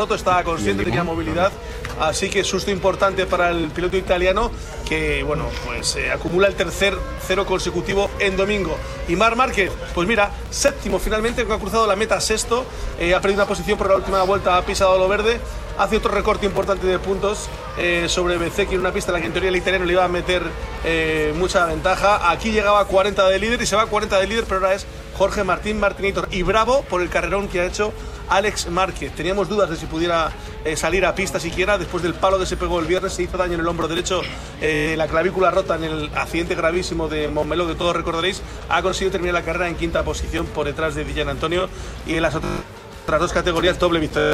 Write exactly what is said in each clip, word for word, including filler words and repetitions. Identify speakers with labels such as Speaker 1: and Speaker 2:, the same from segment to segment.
Speaker 1: estaba consciente, tenía movilidad, así que susto importante para el piloto italiano que, bueno, pues eh, acumula el tercer cero consecutivo en domingo. Y Marc Márquez, pues mira, séptimo finalmente, que ha cruzado la meta sexto, eh, ha perdido una posición por la última vuelta, ha pisado lo verde, hace otro recorte importante de puntos eh, sobre Bezzecchi en una pista en la que en teoría el italiano le iba a meter eh, mucha ventaja. Aquí llegaba a cuarenta de líder y se va a cuarenta de líder, pero ahora es Jorge Martín Martinator, y bravo por el carrerón que ha hecho Alex Márquez. Teníamos dudas de si pudiera eh, salir a pista siquiera después del palo que se pegó el viernes. Se hizo daño en el hombro derecho, eh, la clavícula rota en el accidente gravísimo de Montmeló, que todos recordaréis. Ha conseguido terminar la carrera en quinta posición por detrás de Di Antonio, y en las otras dos categorías doble victoria.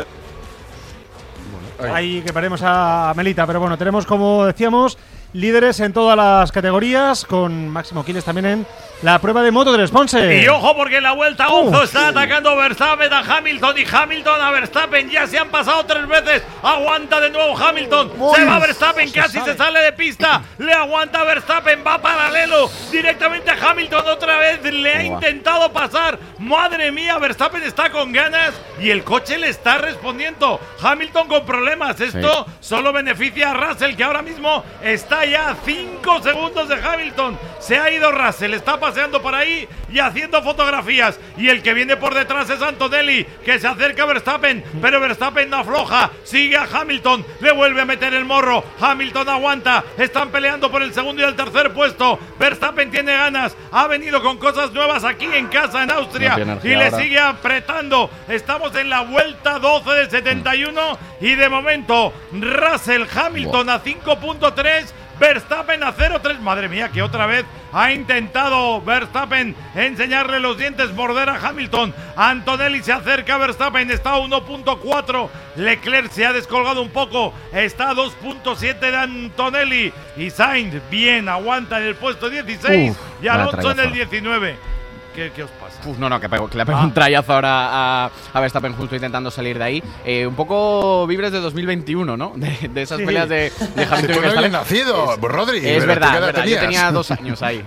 Speaker 2: Bueno, ahí que paremos a Melita, pero bueno, tenemos, como decíamos, líderes en todas las categorías, con Máximo Quiles también en la prueba de Moto tres, Ponce.
Speaker 3: Y ojo, porque en la vuelta once uh, está atacando Verstappen a Hamilton, y Hamilton a Verstappen. Ya se han pasado tres veces. Aguanta de nuevo Hamilton. Uy, se va Verstappen, casi se, se sale de pista. Le aguanta Verstappen, va paralelo directamente a Hamilton otra vez. Le ha intentado pasar. Madre mía, Verstappen está con ganas y el coche le está respondiendo. Hamilton con problemas. Esto sí. Solo beneficia a Russell, que ahora mismo está ya a cinco segundos de Hamilton. Se ha ido Russell, está paseando por ahí y haciendo fotografías. Y el que viene por detrás es Antonelli, que se acerca a Verstappen, pero Verstappen no afloja. Sigue a Hamilton, le vuelve a meter el morro. Hamilton aguanta, están peleando por el segundo y el tercer puesto. Verstappen tiene ganas, ha venido con cosas nuevas aquí en casa en Austria, no y le ahora. Sigue apretando. Estamos en la vuelta doce de setenta y uno mm. y de momento Russell, Hamilton wow. a cinco punto tres, Verstappen a cero punto tres. Madre mía, que otra vez ha intentado Verstappen enseñarle los dientes, morder a Hamilton. Antonelli se acerca a Verstappen, está a uno punto cuatro. Leclerc se ha descolgado un poco, está a dos punto siete de Antonelli. Y Sainz, bien, aguanta en el puesto dieciséis. Uf, y Alonso en el diecinueve. ¿Qué, ¿Qué os pasa?
Speaker 4: Uf, no, no, que, pego, que le pego ah. un trayazo ahora a, a Verstappen justo intentando salir de ahí. Eh, un poco vibres de dos mil veintiuno, ¿no? De, de esas sí. peleas de, de Hamilton y Verstappen.
Speaker 5: nacido, es, Rodri.
Speaker 4: Es verdad, es verdad. Yo tenía dos años ahí.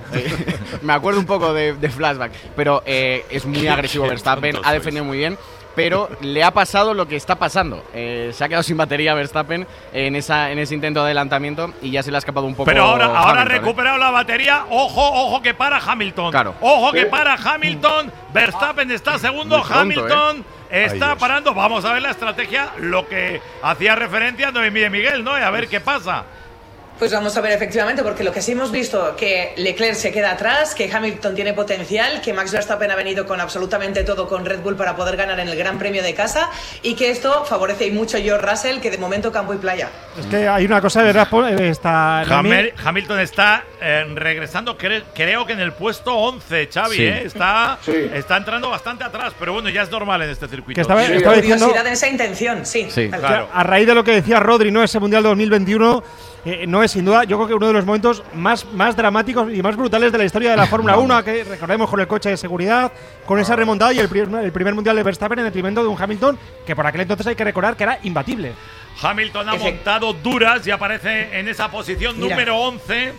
Speaker 4: Me acuerdo un poco de, de flashback. Pero eh, es muy agresivo Verstappen, ha defendido muy bien. Pero le ha pasado lo que está pasando. Eh, se ha quedado sin batería Verstappen en, esa, en ese intento de adelantamiento y ya se le ha escapado un poco.
Speaker 3: Pero ahora,
Speaker 4: Hamilton,
Speaker 3: ahora ha
Speaker 4: ¿eh?
Speaker 3: recuperado la batería. Ojo, ojo que para Hamilton.
Speaker 4: Claro.
Speaker 3: Ojo que para Hamilton. Verstappen está segundo. Pronto, Hamilton ¿eh? está Ay, parando. Vamos a ver la estrategia. Lo que hacía referencia a Noemí de Miguel, ¿no? Y a ver qué pasa.
Speaker 6: Pues vamos a ver efectivamente, porque lo que sí hemos visto, que Leclerc se queda atrás, que Hamilton tiene potencial, que Max Verstappen ha venido con absolutamente todo con Red Bull para poder ganar en el Gran Premio de casa, y que esto favorece y mucho a George Russell, que de momento campo y playa.
Speaker 2: Es que hay una cosa de verdad, está
Speaker 3: Hamel, Hamilton está eh, regresando, cre, creo que en el puesto once, Xavi, sí. eh, está, sí. está entrando bastante atrás, pero bueno, ya es normal en este circuito.
Speaker 2: Que estaba,
Speaker 6: sí,
Speaker 2: estaba
Speaker 6: curiosidad
Speaker 2: diciendo,
Speaker 6: en esa intención, sí.
Speaker 2: sí claro. A raíz de lo que decía Rodri, ¿no? Ese Mundial dos mil veintiuno Eh, no es sin duda, yo creo que uno de los momentos más, más dramáticos y más brutales de la historia de la Fórmula uno, que recordemos con el coche de seguridad, con esa remontada y el primer, el primer mundial de Verstappen en detrimento de un Hamilton que por aquel entonces hay que recordar que era imbatible.
Speaker 3: Hamilton ha Efe. montado duras y aparece en esa posición Mira. número once.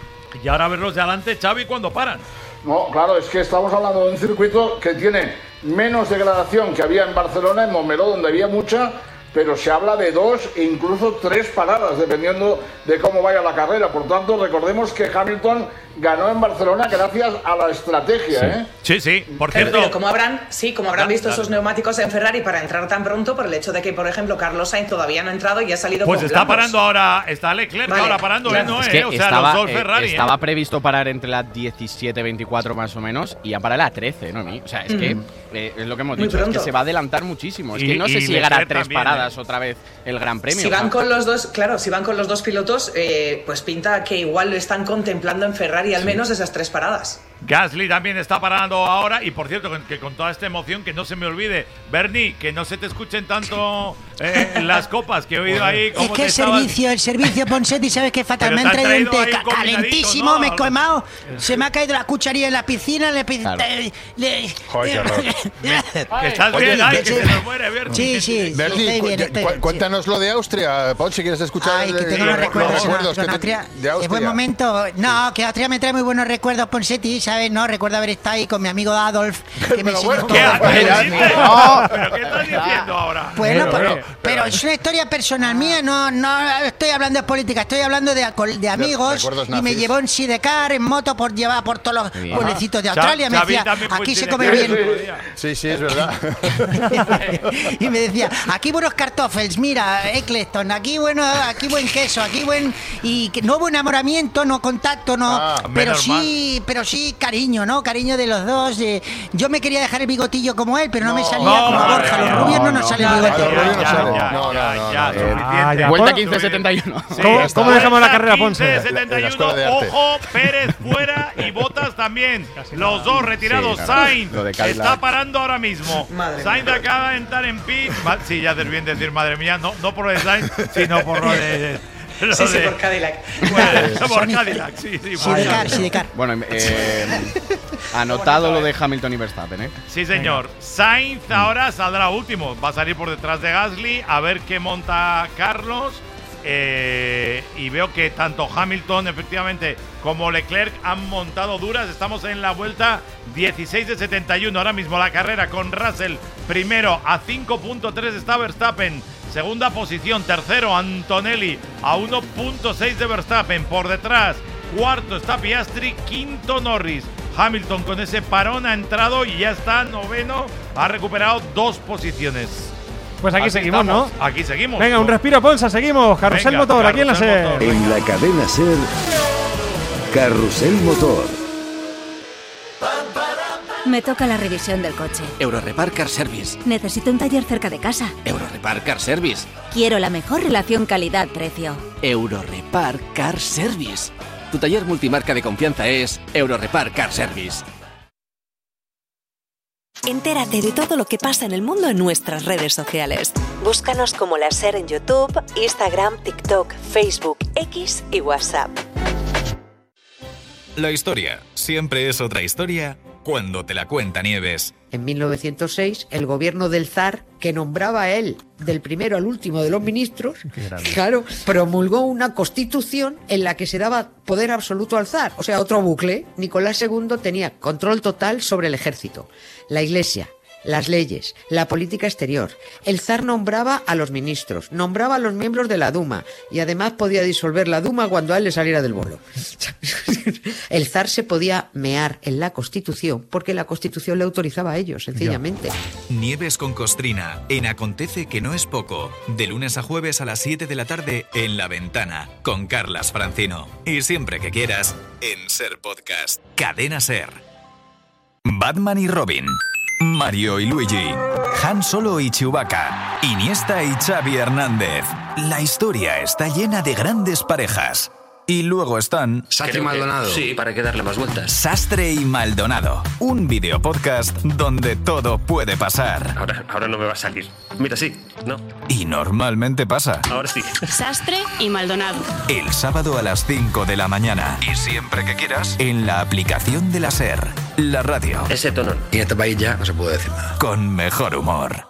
Speaker 3: Y ahora verlos de adelante, Xavi, cuando paran.
Speaker 7: No, claro, es que estamos hablando de un circuito que tiene menos degradación que había en Barcelona, en Montmeló, donde había mucha, pero se habla de dos e incluso tres paradas, dependiendo de cómo vaya la carrera. Por tanto, recordemos que Hamilton ganó en Barcelona gracias a la estrategia,
Speaker 3: sí.
Speaker 7: ¿eh?
Speaker 3: Sí, sí, por cierto.
Speaker 6: Pero, pero como habrán, sí, como habrán visto
Speaker 3: claro.
Speaker 6: esos neumáticos en Ferrari para entrar tan pronto, por el hecho de que, por ejemplo, Carlos Sainz todavía no ha entrado y ha salido
Speaker 3: Pues
Speaker 6: con
Speaker 3: está
Speaker 6: blancos.
Speaker 3: parando ahora, está Leclerc vale, ahora parando, claro.
Speaker 4: ¿eh? No,
Speaker 3: es
Speaker 4: eh,
Speaker 3: que o sea,
Speaker 4: estaba,
Speaker 3: los dos Ferrari.
Speaker 4: Eh, estaba
Speaker 3: eh.
Speaker 4: previsto parar entre las diecisiete veinticuatro más o menos y ya para la trece, ¿no? O sea, es mm. que eh, es lo que hemos Muy dicho, pronto. es que se va a adelantar muchísimo. Es y, que no sé si llegará a tres también, paradas eh. otra vez el Gran Premio.
Speaker 6: Si van con los dos, claro, si van con los dos pilotos, eh, pues pinta que igual lo están contemplando en Ferrari al sí. menos esas tres paradas.
Speaker 3: Gasly también está parando ahora. Y por cierto, que con toda esta emoción, que no se me olvide, Bernie, que no se te escuchen tanto eh, las copas que he oído ahí.
Speaker 8: Es que el servicio, el servicio Ponsetti, ¿sabes qué fatal?
Speaker 3: Pero
Speaker 8: me han traído,
Speaker 3: traído
Speaker 8: un té ca calentísimo, ¿no? me he quemado, se me ha caído la cucharilla en la piscina, le
Speaker 5: claro.
Speaker 8: le, le,
Speaker 5: Joder,
Speaker 3: que estás bien, ay, que se nos muere, Bernie.
Speaker 8: Sí, sí,
Speaker 5: Bernie,
Speaker 8: estoy bien,
Speaker 5: estoy bien. Cuéntanos lo de Austria, Paul, si quieres escuchar.
Speaker 8: Ay, que tengo unos recuerdos, no, no, Austria, de Austria. Es buen momento. No, que Austria me trae muy buenos recuerdos, Ponsetti, ¿sabes? esa vez no, recuerdo haber estado ahí con mi amigo Adolf, que me enseñó
Speaker 5: bueno,
Speaker 8: todo.
Speaker 3: ¿Qué haces?
Speaker 4: No.
Speaker 3: ¿Pero qué estás diciendo ahora?
Speaker 8: Bueno,
Speaker 2: Pero,
Speaker 8: pero,
Speaker 2: pero,
Speaker 8: pero es una historia personal mía, no, no estoy hablando de política, estoy hablando de, alcohol- de amigos.
Speaker 5: recuerdos
Speaker 8: Y me
Speaker 5: nazis.
Speaker 8: llevó en sidecar, en moto, por llevar por todos los
Speaker 4: bien.
Speaker 8: pueblecitos de
Speaker 3: Cha-
Speaker 8: Australia. Me
Speaker 3: Xavi
Speaker 8: decía,
Speaker 3: también fue
Speaker 8: aquí se
Speaker 3: en
Speaker 8: come
Speaker 3: Sidecar
Speaker 8: bien.
Speaker 3: el otro día.
Speaker 5: Sí, sí, es verdad.
Speaker 8: Y me decía, aquí buenos cartoffels, mira, Eccleston, aquí bueno, aquí buen queso, aquí buen. Y que no hubo enamoramiento, no contacto, no.
Speaker 5: Ah,
Speaker 8: pero
Speaker 3: menos
Speaker 8: sí, pero sí cariño, ¿no? Cariño de los dos. eh. Yo me quería dejar el bigotillo como él, pero no, me salía
Speaker 3: no,
Speaker 8: como a
Speaker 3: no,
Speaker 8: Borja.
Speaker 3: no,
Speaker 8: Los rubios no,
Speaker 4: no,
Speaker 8: nos sale
Speaker 5: no,
Speaker 8: el bigote.
Speaker 5: no, no, no,
Speaker 3: Ya,
Speaker 5: no,
Speaker 3: ya,
Speaker 5: no,
Speaker 3: ya,
Speaker 5: no,
Speaker 3: ya,
Speaker 5: no,
Speaker 3: suficiente.
Speaker 2: Ah, ya.
Speaker 4: Vuelta
Speaker 2: Bueno,
Speaker 4: quince setenta y uno.
Speaker 3: Sí,
Speaker 2: ¿Cómo-
Speaker 3: está.
Speaker 2: cómo dejamos la
Speaker 3: Vuelta
Speaker 2: carrera, Ponce?
Speaker 3: quince
Speaker 5: En la
Speaker 3: setenta y
Speaker 5: escuela
Speaker 3: uno,
Speaker 5: de arte.
Speaker 3: ojo, Pérez fuera y Botas también. Los dos retirados.
Speaker 4: Sí, claro.
Speaker 3: Sainz
Speaker 4: Lo de Cadillac.
Speaker 3: está parando ahora mismo.
Speaker 6: Madre
Speaker 3: Sainz
Speaker 6: mía.
Speaker 3: acaba de entrar en pit. Ma- Sí, ya haces bien decir madre mía, no, no por lo de Sainz, sino por lo de. lo
Speaker 6: Sí, sí,
Speaker 3: de-
Speaker 6: por Cadillac.
Speaker 3: Bueno, por
Speaker 8: Sonic.
Speaker 3: Cadillac, sí, sí. por
Speaker 8: Sidecar,
Speaker 3: Cadillac.
Speaker 8: sidecar.
Speaker 4: Bueno, eh, anotado lo de Hamilton y Verstappen, ¿eh?
Speaker 3: Sí, señor. Sainz ahora saldrá último. Va a salir por detrás de Gasly. A ver qué monta Carlos. Eh, y veo que tanto Hamilton, efectivamente, como Leclerc han montado duras. Estamos en la vuelta dieciséis de setenta y uno. Ahora mismo la carrera con Russell primero a cinco punto tres está Verstappen. Segunda posición, tercero Antonelli a uno punto seis de Verstappen. Por detrás, cuarto está Piastri, quinto Norris. Hamilton con ese parón ha entrado y ya está noveno. Ha recuperado dos posiciones.
Speaker 2: Pues aquí
Speaker 3: Así
Speaker 2: seguimos,
Speaker 3: estamos.
Speaker 2: ¿no?
Speaker 3: Aquí seguimos.
Speaker 2: Venga, un respiro, Ponza, seguimos. Carrusel
Speaker 3: Venga,
Speaker 2: Motor, aquí en la
Speaker 3: Carrusel
Speaker 2: SER.
Speaker 3: Motor.
Speaker 9: En la cadena SER, Carrusel Motor.
Speaker 10: Me toca la revisión del coche.
Speaker 11: Eurorepar Car Service.
Speaker 10: Necesito un taller cerca de casa.
Speaker 11: Eurorepar Car Service.
Speaker 10: Quiero la mejor relación calidad-precio.
Speaker 11: Eurorepar Car Service. Tu taller multimarca de confianza es Eurorepar Car Service.
Speaker 12: Entérate de todo lo que pasa en el mundo en nuestras redes sociales. Búscanos como La SER en YouTube, Instagram, TikTok, Facebook, X y WhatsApp.
Speaker 13: La historia siempre es otra historia cuando te la cuenta Nieves.
Speaker 14: En mil novecientos seis, el gobierno del zar, que nombraba a él del primero al último de los ministros, claro, promulgó una constitución en la que se daba poder absoluto al zar. O sea, otro bucle. Nicolás segundo tenía control total sobre el ejército, la iglesia, las leyes, la política exterior. El zar nombraba a los ministros, nombraba a los miembros de la Duma y además podía disolver la Duma cuando a él le saliera del bolo. El zar se podía mear en la Constitución porque la Constitución le autorizaba a ellos, sencillamente.
Speaker 13: Nieves con Costrina en Acontece que no es poco. De lunes a jueves a las siete de la tarde en La Ventana con Carlas Francino. Y siempre que quieras en SER Podcast. Cadena SER. Batman y Robin. Mario y Luigi, Han Solo y Chewbacca, Iniesta y Xavi Hernández. La historia está llena de grandes parejas. Y luego están
Speaker 15: Sastre y Maldonado. Sí, para hay que darle más vueltas.
Speaker 13: Sastre y Maldonado, un videopodcast donde todo puede pasar.
Speaker 15: Ahora, ahora no me va a salir. Mira, sí, ¿no?
Speaker 13: Y normalmente pasa.
Speaker 15: Ahora sí.
Speaker 16: Sastre y Maldonado.
Speaker 13: El sábado a las cinco de la mañana. Y siempre que quieras, en la aplicación de la SER, la radio.
Speaker 15: Ese tono.
Speaker 17: Y en este país ya no se puede decir nada.
Speaker 13: Con mejor humor.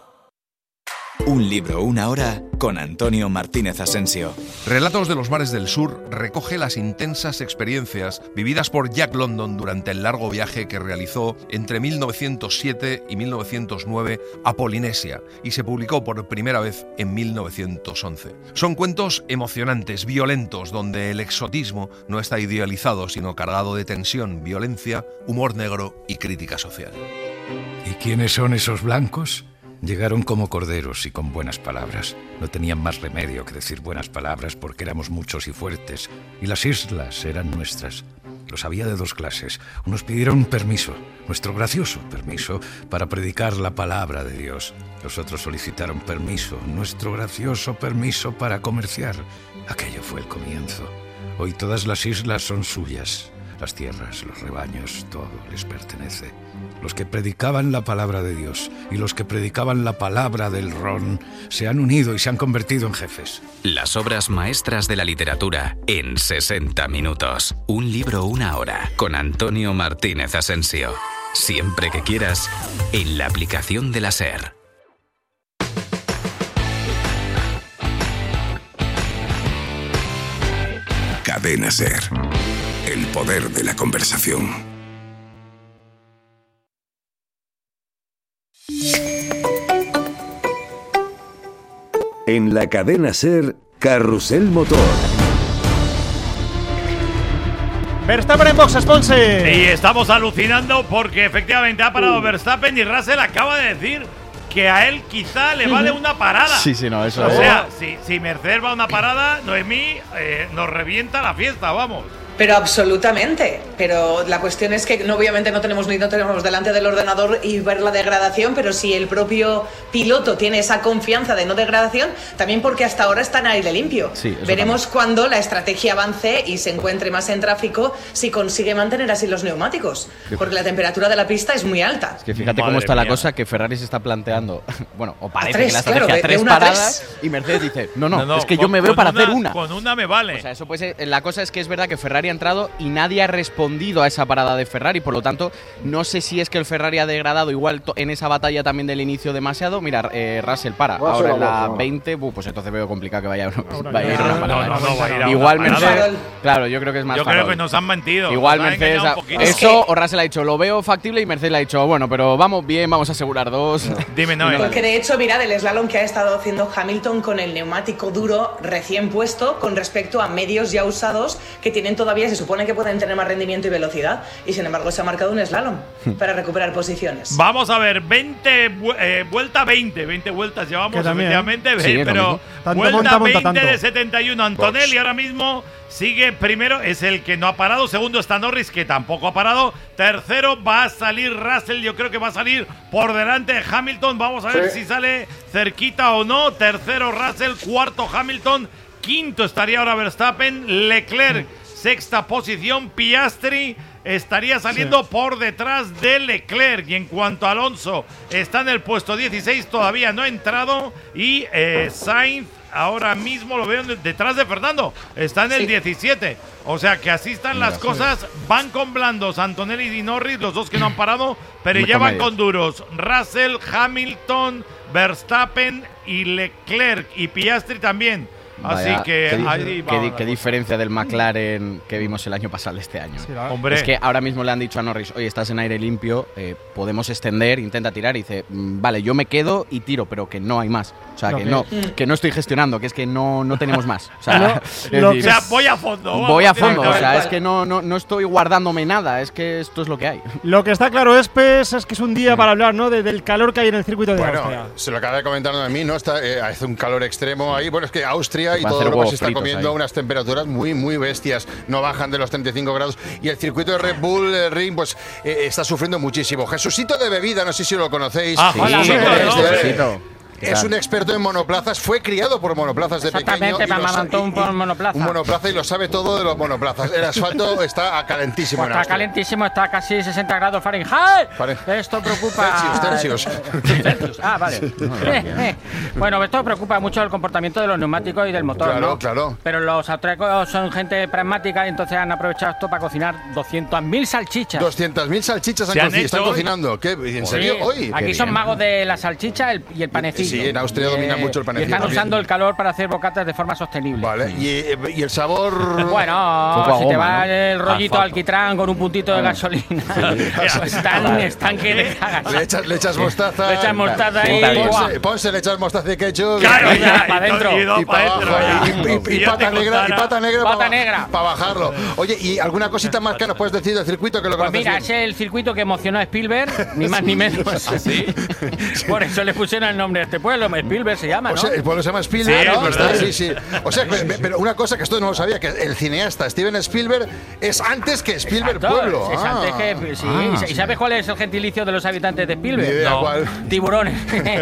Speaker 13: Un libro, una hora, con Antonio Martínez Asensio.
Speaker 18: Relatos de los mares del sur recoge las intensas experiencias vividas por Jack London durante el largo viaje que realizó entre mil novecientos siete y mil novecientos nueve a Polinesia y se publicó por primera vez en mil novecientos once. Son cuentos emocionantes, violentos, donde el exotismo no está idealizado, sino cargado de tensión, violencia, humor negro y crítica social.
Speaker 19: ¿Y quiénes son esos blancos? Llegaron como corderos y con buenas palabras. No tenían más remedio que decir buenas palabras porque éramos muchos y fuertes, y las islas eran nuestras. Los había de dos clases. Unos pidieron permiso, nuestro gracioso permiso, para predicar la palabra de Dios. Los otros solicitaron permiso, nuestro gracioso permiso para comerciar. Aquello fue el comienzo. Hoy todas las islas son suyas. Las tierras, los rebaños, todo les pertenece. Los que predicaban la palabra de Dios y los que predicaban la palabra del ron se han unido y se han convertido en jefes.
Speaker 13: Las obras maestras de la literatura en sesenta minutos. Un libro, una hora, con Antonio Martínez Asensio. Siempre que quieras, en la aplicación de la SER.
Speaker 20: Cadena SER. El poder de la conversación.
Speaker 9: En la cadena SER, Carrusel Motor.
Speaker 2: Verstappen en boxes, Ponce.
Speaker 3: Y estamos alucinando porque efectivamente ha parado uh. Verstappen y Russell acaba de decir que a él quizá le vale una parada.
Speaker 4: Sí, sí, no, eso
Speaker 3: o
Speaker 4: es.
Speaker 3: O sea, si, si Mercedes va a una parada, Noemí eh, nos revienta la fiesta, vamos.
Speaker 6: Pero absolutamente, pero la cuestión es que no, obviamente no tenemos ni no tenemos delante del ordenador y ver la degradación, pero si el propio piloto tiene esa confianza de no degradación, también porque hasta ahora está en aire limpio.
Speaker 4: Sí,
Speaker 6: veremos
Speaker 4: también.
Speaker 6: cuando la estrategia avance y se encuentre más en tráfico si consigue mantener así los neumáticos, porque la temperatura de la pista es muy alta.
Speaker 4: Es que fíjate
Speaker 3: Madre
Speaker 4: cómo está
Speaker 3: mía.
Speaker 4: la cosa, que Ferrari se está planteando, bueno, o parece
Speaker 6: tres,
Speaker 4: que la estrategia
Speaker 6: claro, de-
Speaker 4: tres
Speaker 6: de una a
Speaker 4: paradas
Speaker 6: tres.
Speaker 4: y Mercedes dice, no, no,
Speaker 3: No, no,
Speaker 4: es que
Speaker 3: con-
Speaker 4: yo me veo
Speaker 3: con
Speaker 4: para
Speaker 3: una-
Speaker 4: hacer una.
Speaker 3: Con una me vale.
Speaker 4: O sea, eso puede ser, la cosa es que es verdad que Ferrari ha entrado y nadie ha respondido a esa parada de Ferrari, por lo tanto, no sé si es que el Ferrari ha degradado igual to- en esa batalla también del inicio demasiado. Mira, eh, Russell para,
Speaker 7: Russell
Speaker 4: ahora en la
Speaker 7: abajo.
Speaker 4: veinte, buh, pues entonces veo complicado que vaya,
Speaker 2: Ahora
Speaker 4: vaya a ir
Speaker 2: ya-
Speaker 4: una
Speaker 3: no,
Speaker 4: parada.
Speaker 3: no, no, va a ir a
Speaker 4: Igual
Speaker 3: una parada.
Speaker 4: Mercedes, claro, yo creo que es más
Speaker 3: Yo creo
Speaker 4: farol.
Speaker 3: que nos han mentido.
Speaker 4: Igual
Speaker 3: nos han
Speaker 4: Mercedes,
Speaker 3: engañado
Speaker 4: ha-
Speaker 3: un poquito.
Speaker 6: Es
Speaker 4: eso
Speaker 6: que-
Speaker 4: o Russell ha dicho, lo veo factible, y Mercedes le ha dicho, bueno, pero vamos bien, vamos a asegurar dos.
Speaker 3: Dime, no,
Speaker 6: Porque de hecho, mirad el slalom que ha estado haciendo Hamilton con el neumático duro recién puesto con respecto a medios ya usados que tienen todavía, se supone que pueden tener más rendimiento y velocidad, y sin embargo se ha marcado un slalom para recuperar posiciones.
Speaker 3: Vamos a ver, veinte, vu- eh, vuelta veinte, veinte vueltas llevamos,
Speaker 2: Que también.
Speaker 3: efectivamente,
Speaker 4: Sí, es lo
Speaker 3: pero
Speaker 4: mismo.
Speaker 2: Tanto
Speaker 3: vuelta
Speaker 2: monta, monta
Speaker 3: veinte
Speaker 2: tanto.
Speaker 3: de setenta y uno. Antonelli
Speaker 5: Box.
Speaker 3: ahora mismo sigue primero, es el que no ha parado. Segundo está Norris, que tampoco ha parado. Tercero va a salir Russell, yo creo que va a salir por delante de Hamilton. Vamos a ver
Speaker 7: Sí.
Speaker 3: si sale cerquita o no. Tercero Russell, cuarto Hamilton, quinto estaría ahora Verstappen, Leclerc, sexta posición, Piastri estaría saliendo
Speaker 2: Sí.
Speaker 3: por detrás de Leclerc. Y en cuanto a Alonso, está en el puesto dieciséis, todavía no ha entrado. Y eh, Sainz ahora mismo lo veo detrás de Fernando, está en el
Speaker 6: Sí.
Speaker 3: diecisiete. O sea que así están las cosas. Van con blandos Antonelli y Norris, los dos que no han parado, pero
Speaker 4: Muy
Speaker 3: ya van
Speaker 4: comedios.
Speaker 3: con duros. Russell, Hamilton, Verstappen y Leclerc y Piastri también. Así
Speaker 4: Vaya,
Speaker 3: que
Speaker 4: qué, di-
Speaker 3: ahí
Speaker 4: qué
Speaker 3: va
Speaker 4: di-
Speaker 3: la
Speaker 4: qué
Speaker 3: cosa.
Speaker 4: diferencia del McLaren que vimos el año pasado de este año.
Speaker 2: Sí, la-
Speaker 3: Hombre,
Speaker 4: Es que ahora mismo le han dicho a Norris, oye, estás en aire limpio, eh, podemos extender, intenta tirar, y dice, "Mm, vale, yo me quedo y tiro, pero que no hay más. O sea,
Speaker 2: Lo
Speaker 4: que
Speaker 2: que-
Speaker 4: no, que no estoy gestionando, que es que no, no tenemos más. O sea,
Speaker 2: Lo-
Speaker 4: es
Speaker 2: lo
Speaker 3: o
Speaker 4: decir,
Speaker 3: sea, voy a fondo.
Speaker 4: voy a
Speaker 3: vamos,
Speaker 4: fondo, o sea,
Speaker 3: directamente.
Speaker 4: es que no, no, no estoy guardándome nada, es que esto es lo que hay.
Speaker 2: Lo que está claro, Espes, es que es un día para hablar, ¿no? de- del calor que hay en el circuito de
Speaker 5: Bueno,
Speaker 2: Austria.
Speaker 5: se lo acaba de comentar a mí, ¿no? Está, eh, hace un calor extremo ahí. Bueno, es que Austria y
Speaker 4: Va a
Speaker 5: toda
Speaker 4: hacer
Speaker 5: Europa
Speaker 4: huevos
Speaker 5: se está
Speaker 4: fritos
Speaker 5: comiendo
Speaker 4: ahí.
Speaker 5: unas temperaturas muy, muy bestias. No bajan de los treinta y cinco grados. Y el circuito de Red Bull eh, Ring, pues, eh, está sufriendo muchísimo. Jesucito de Bebida, no sé si lo conocéis.
Speaker 3: Ah,
Speaker 4: Sí,
Speaker 3: hola,
Speaker 5: Es
Speaker 3: sí,
Speaker 5: un-
Speaker 3: no,
Speaker 5: es
Speaker 3: no,
Speaker 5: de-
Speaker 4: Jesucito.
Speaker 5: Es un experto en monoplazas, fue criado por monoplazas de pequeño.
Speaker 20: Exactamente,
Speaker 5: y lo
Speaker 20: me
Speaker 5: sa-
Speaker 20: amamantó
Speaker 5: y-
Speaker 20: un
Speaker 5: y-
Speaker 20: monoplaza.
Speaker 5: Un monoplaza y lo sabe todo de los monoplazas. El asfalto está calentísimo
Speaker 20: Pues
Speaker 5: en
Speaker 20: está
Speaker 5: Austria.
Speaker 20: calentísimo, está casi sesenta grados Fahrenheit.
Speaker 5: Fahrenheit.
Speaker 20: Esto preocupa.
Speaker 5: Celsius, Celsius.
Speaker 20: Celsius, Ah, vale. Bueno, esto preocupa mucho el comportamiento de los neumáticos y del motor,
Speaker 5: Claro,
Speaker 20: ¿no?
Speaker 5: claro.
Speaker 20: Pero los austríacos son gente pragmática y entonces han aprovechado esto para cocinar doscientas mil salchichas.
Speaker 5: doscientas mil salchichas
Speaker 3: Se
Speaker 5: han
Speaker 3: han
Speaker 5: coci- están
Speaker 3: hecho hoy.
Speaker 5: cocinando. ¿Qué? ¿En
Speaker 20: Sí,
Speaker 5: serio? ¿Hoy?
Speaker 20: Aquí
Speaker 4: Qué
Speaker 20: son
Speaker 4: bien.
Speaker 20: magos de la salchicha el- y el panecillo.
Speaker 5: Sí, en Austria
Speaker 20: Y,
Speaker 5: domina
Speaker 20: eh,
Speaker 5: mucho el panecillo
Speaker 20: Y están
Speaker 5: también.
Speaker 20: usando el calor para hacer bocatas de forma sostenible.
Speaker 5: Vale, y, eh, y el sabor.
Speaker 20: Bueno,
Speaker 4: Poco a
Speaker 20: si te
Speaker 4: goma,
Speaker 20: va
Speaker 4: ¿no?
Speaker 20: el rollito
Speaker 3: Asfalto.
Speaker 20: alquitrán con un puntito de gasolina, pues están, están que te cagas.
Speaker 5: Le echas, le echas mostaza.
Speaker 20: Le echas mostaza ahí.
Speaker 4: Sienta bien.
Speaker 20: ¡buah!
Speaker 5: Ponse, ponse, le echas mostaza y ketchup.
Speaker 3: Claro,
Speaker 5: y,
Speaker 3: ya,
Speaker 20: pa'
Speaker 3: y
Speaker 20: dentro.
Speaker 3: todo- y todo
Speaker 5: y
Speaker 3: pa'
Speaker 5: para
Speaker 3: dentro,
Speaker 5: abajo.
Speaker 3: ya.
Speaker 5: Y, y- y
Speaker 3: ya
Speaker 5: pata
Speaker 3: te
Speaker 5: negra, y
Speaker 3: contará.
Speaker 5: pata negra.
Speaker 20: Pata
Speaker 5: para,
Speaker 20: negra.
Speaker 5: Para bajarlo. Oye, ¿y alguna cosita más que nos puedes decir del circuito que lo
Speaker 20: Pues
Speaker 5: conoces
Speaker 20: mira,
Speaker 5: bien?
Speaker 20: es el circuito que emocionó a Spielberg, ni más ni menos. Por eso le pusieron el nombre a este pueblo, Spielberg se llama, ¿no?
Speaker 5: O sea, el pueblo se llama Spielberg.
Speaker 3: Sí, es
Speaker 5: ¿no?
Speaker 3: verdad.
Speaker 5: Está- sí, sí. O sea, pe- pe- pero una cosa que esto no lo sabía, que el cineasta Steven Spielberg es antes que Spielberg
Speaker 20: Exacto,
Speaker 5: Pueblo.
Speaker 20: es
Speaker 5: Ah.
Speaker 20: antes que- sí.
Speaker 5: Ah.
Speaker 20: ¿Y sa- ¿Y sabes cuál es el gentilicio de los habitantes de
Speaker 5: Ni
Speaker 20: Spielberg?
Speaker 5: idea
Speaker 3: No.
Speaker 5: cuál.
Speaker 20: Tiburones.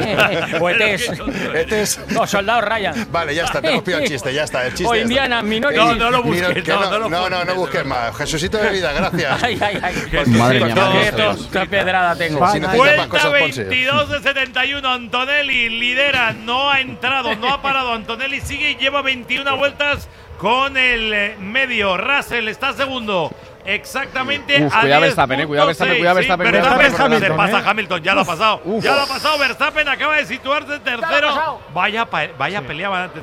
Speaker 20: o E Ts.
Speaker 5: Este es.
Speaker 20: O soldados Ryan.
Speaker 5: Vale, ya está, te hemos pillado el chiste, ya está. El chiste
Speaker 20: O
Speaker 5: ya está.
Speaker 20: Indiana, Minotti.
Speaker 3: No, no lo
Speaker 5: Mira,
Speaker 3: busques,
Speaker 5: que
Speaker 3: no,
Speaker 5: no,
Speaker 3: no lo
Speaker 5: no, no,
Speaker 3: busques.
Speaker 5: no busques más. Jesucito de vida, gracias.
Speaker 20: Ay, ay, ay.
Speaker 4: Madre mía, madre
Speaker 20: Qué
Speaker 4: mía.
Speaker 20: to- qué pedrada tengo.
Speaker 5: Si necesitas más
Speaker 3: Vuelta
Speaker 5: cosas, Ponce.
Speaker 3: veintidós de setenta y uno, Antonelli lidera, no ha entrado, no ha parado. Antonelli sigue y lleva veintiuna vueltas con el eh, medio. Russell está segundo. Exactamente
Speaker 4: Uf,
Speaker 3: a
Speaker 4: cuidado
Speaker 3: diez
Speaker 4: Verstappen, eh, cuidado
Speaker 3: punto
Speaker 4: Verstappen,
Speaker 3: seis.
Speaker 4: cuidado
Speaker 3: Sí,
Speaker 4: Verstappen,
Speaker 3: Verstappen,
Speaker 2: cuidado
Speaker 3: se
Speaker 2: Hamilton,
Speaker 3: pasa
Speaker 2: eh.
Speaker 3: Hamilton, ya lo ha pasado.
Speaker 4: Uf.
Speaker 3: Ya lo ha pasado. Verstappen acaba de situarse tercero.
Speaker 20: pasado.
Speaker 3: Vaya, pa- vaya pelea van a tener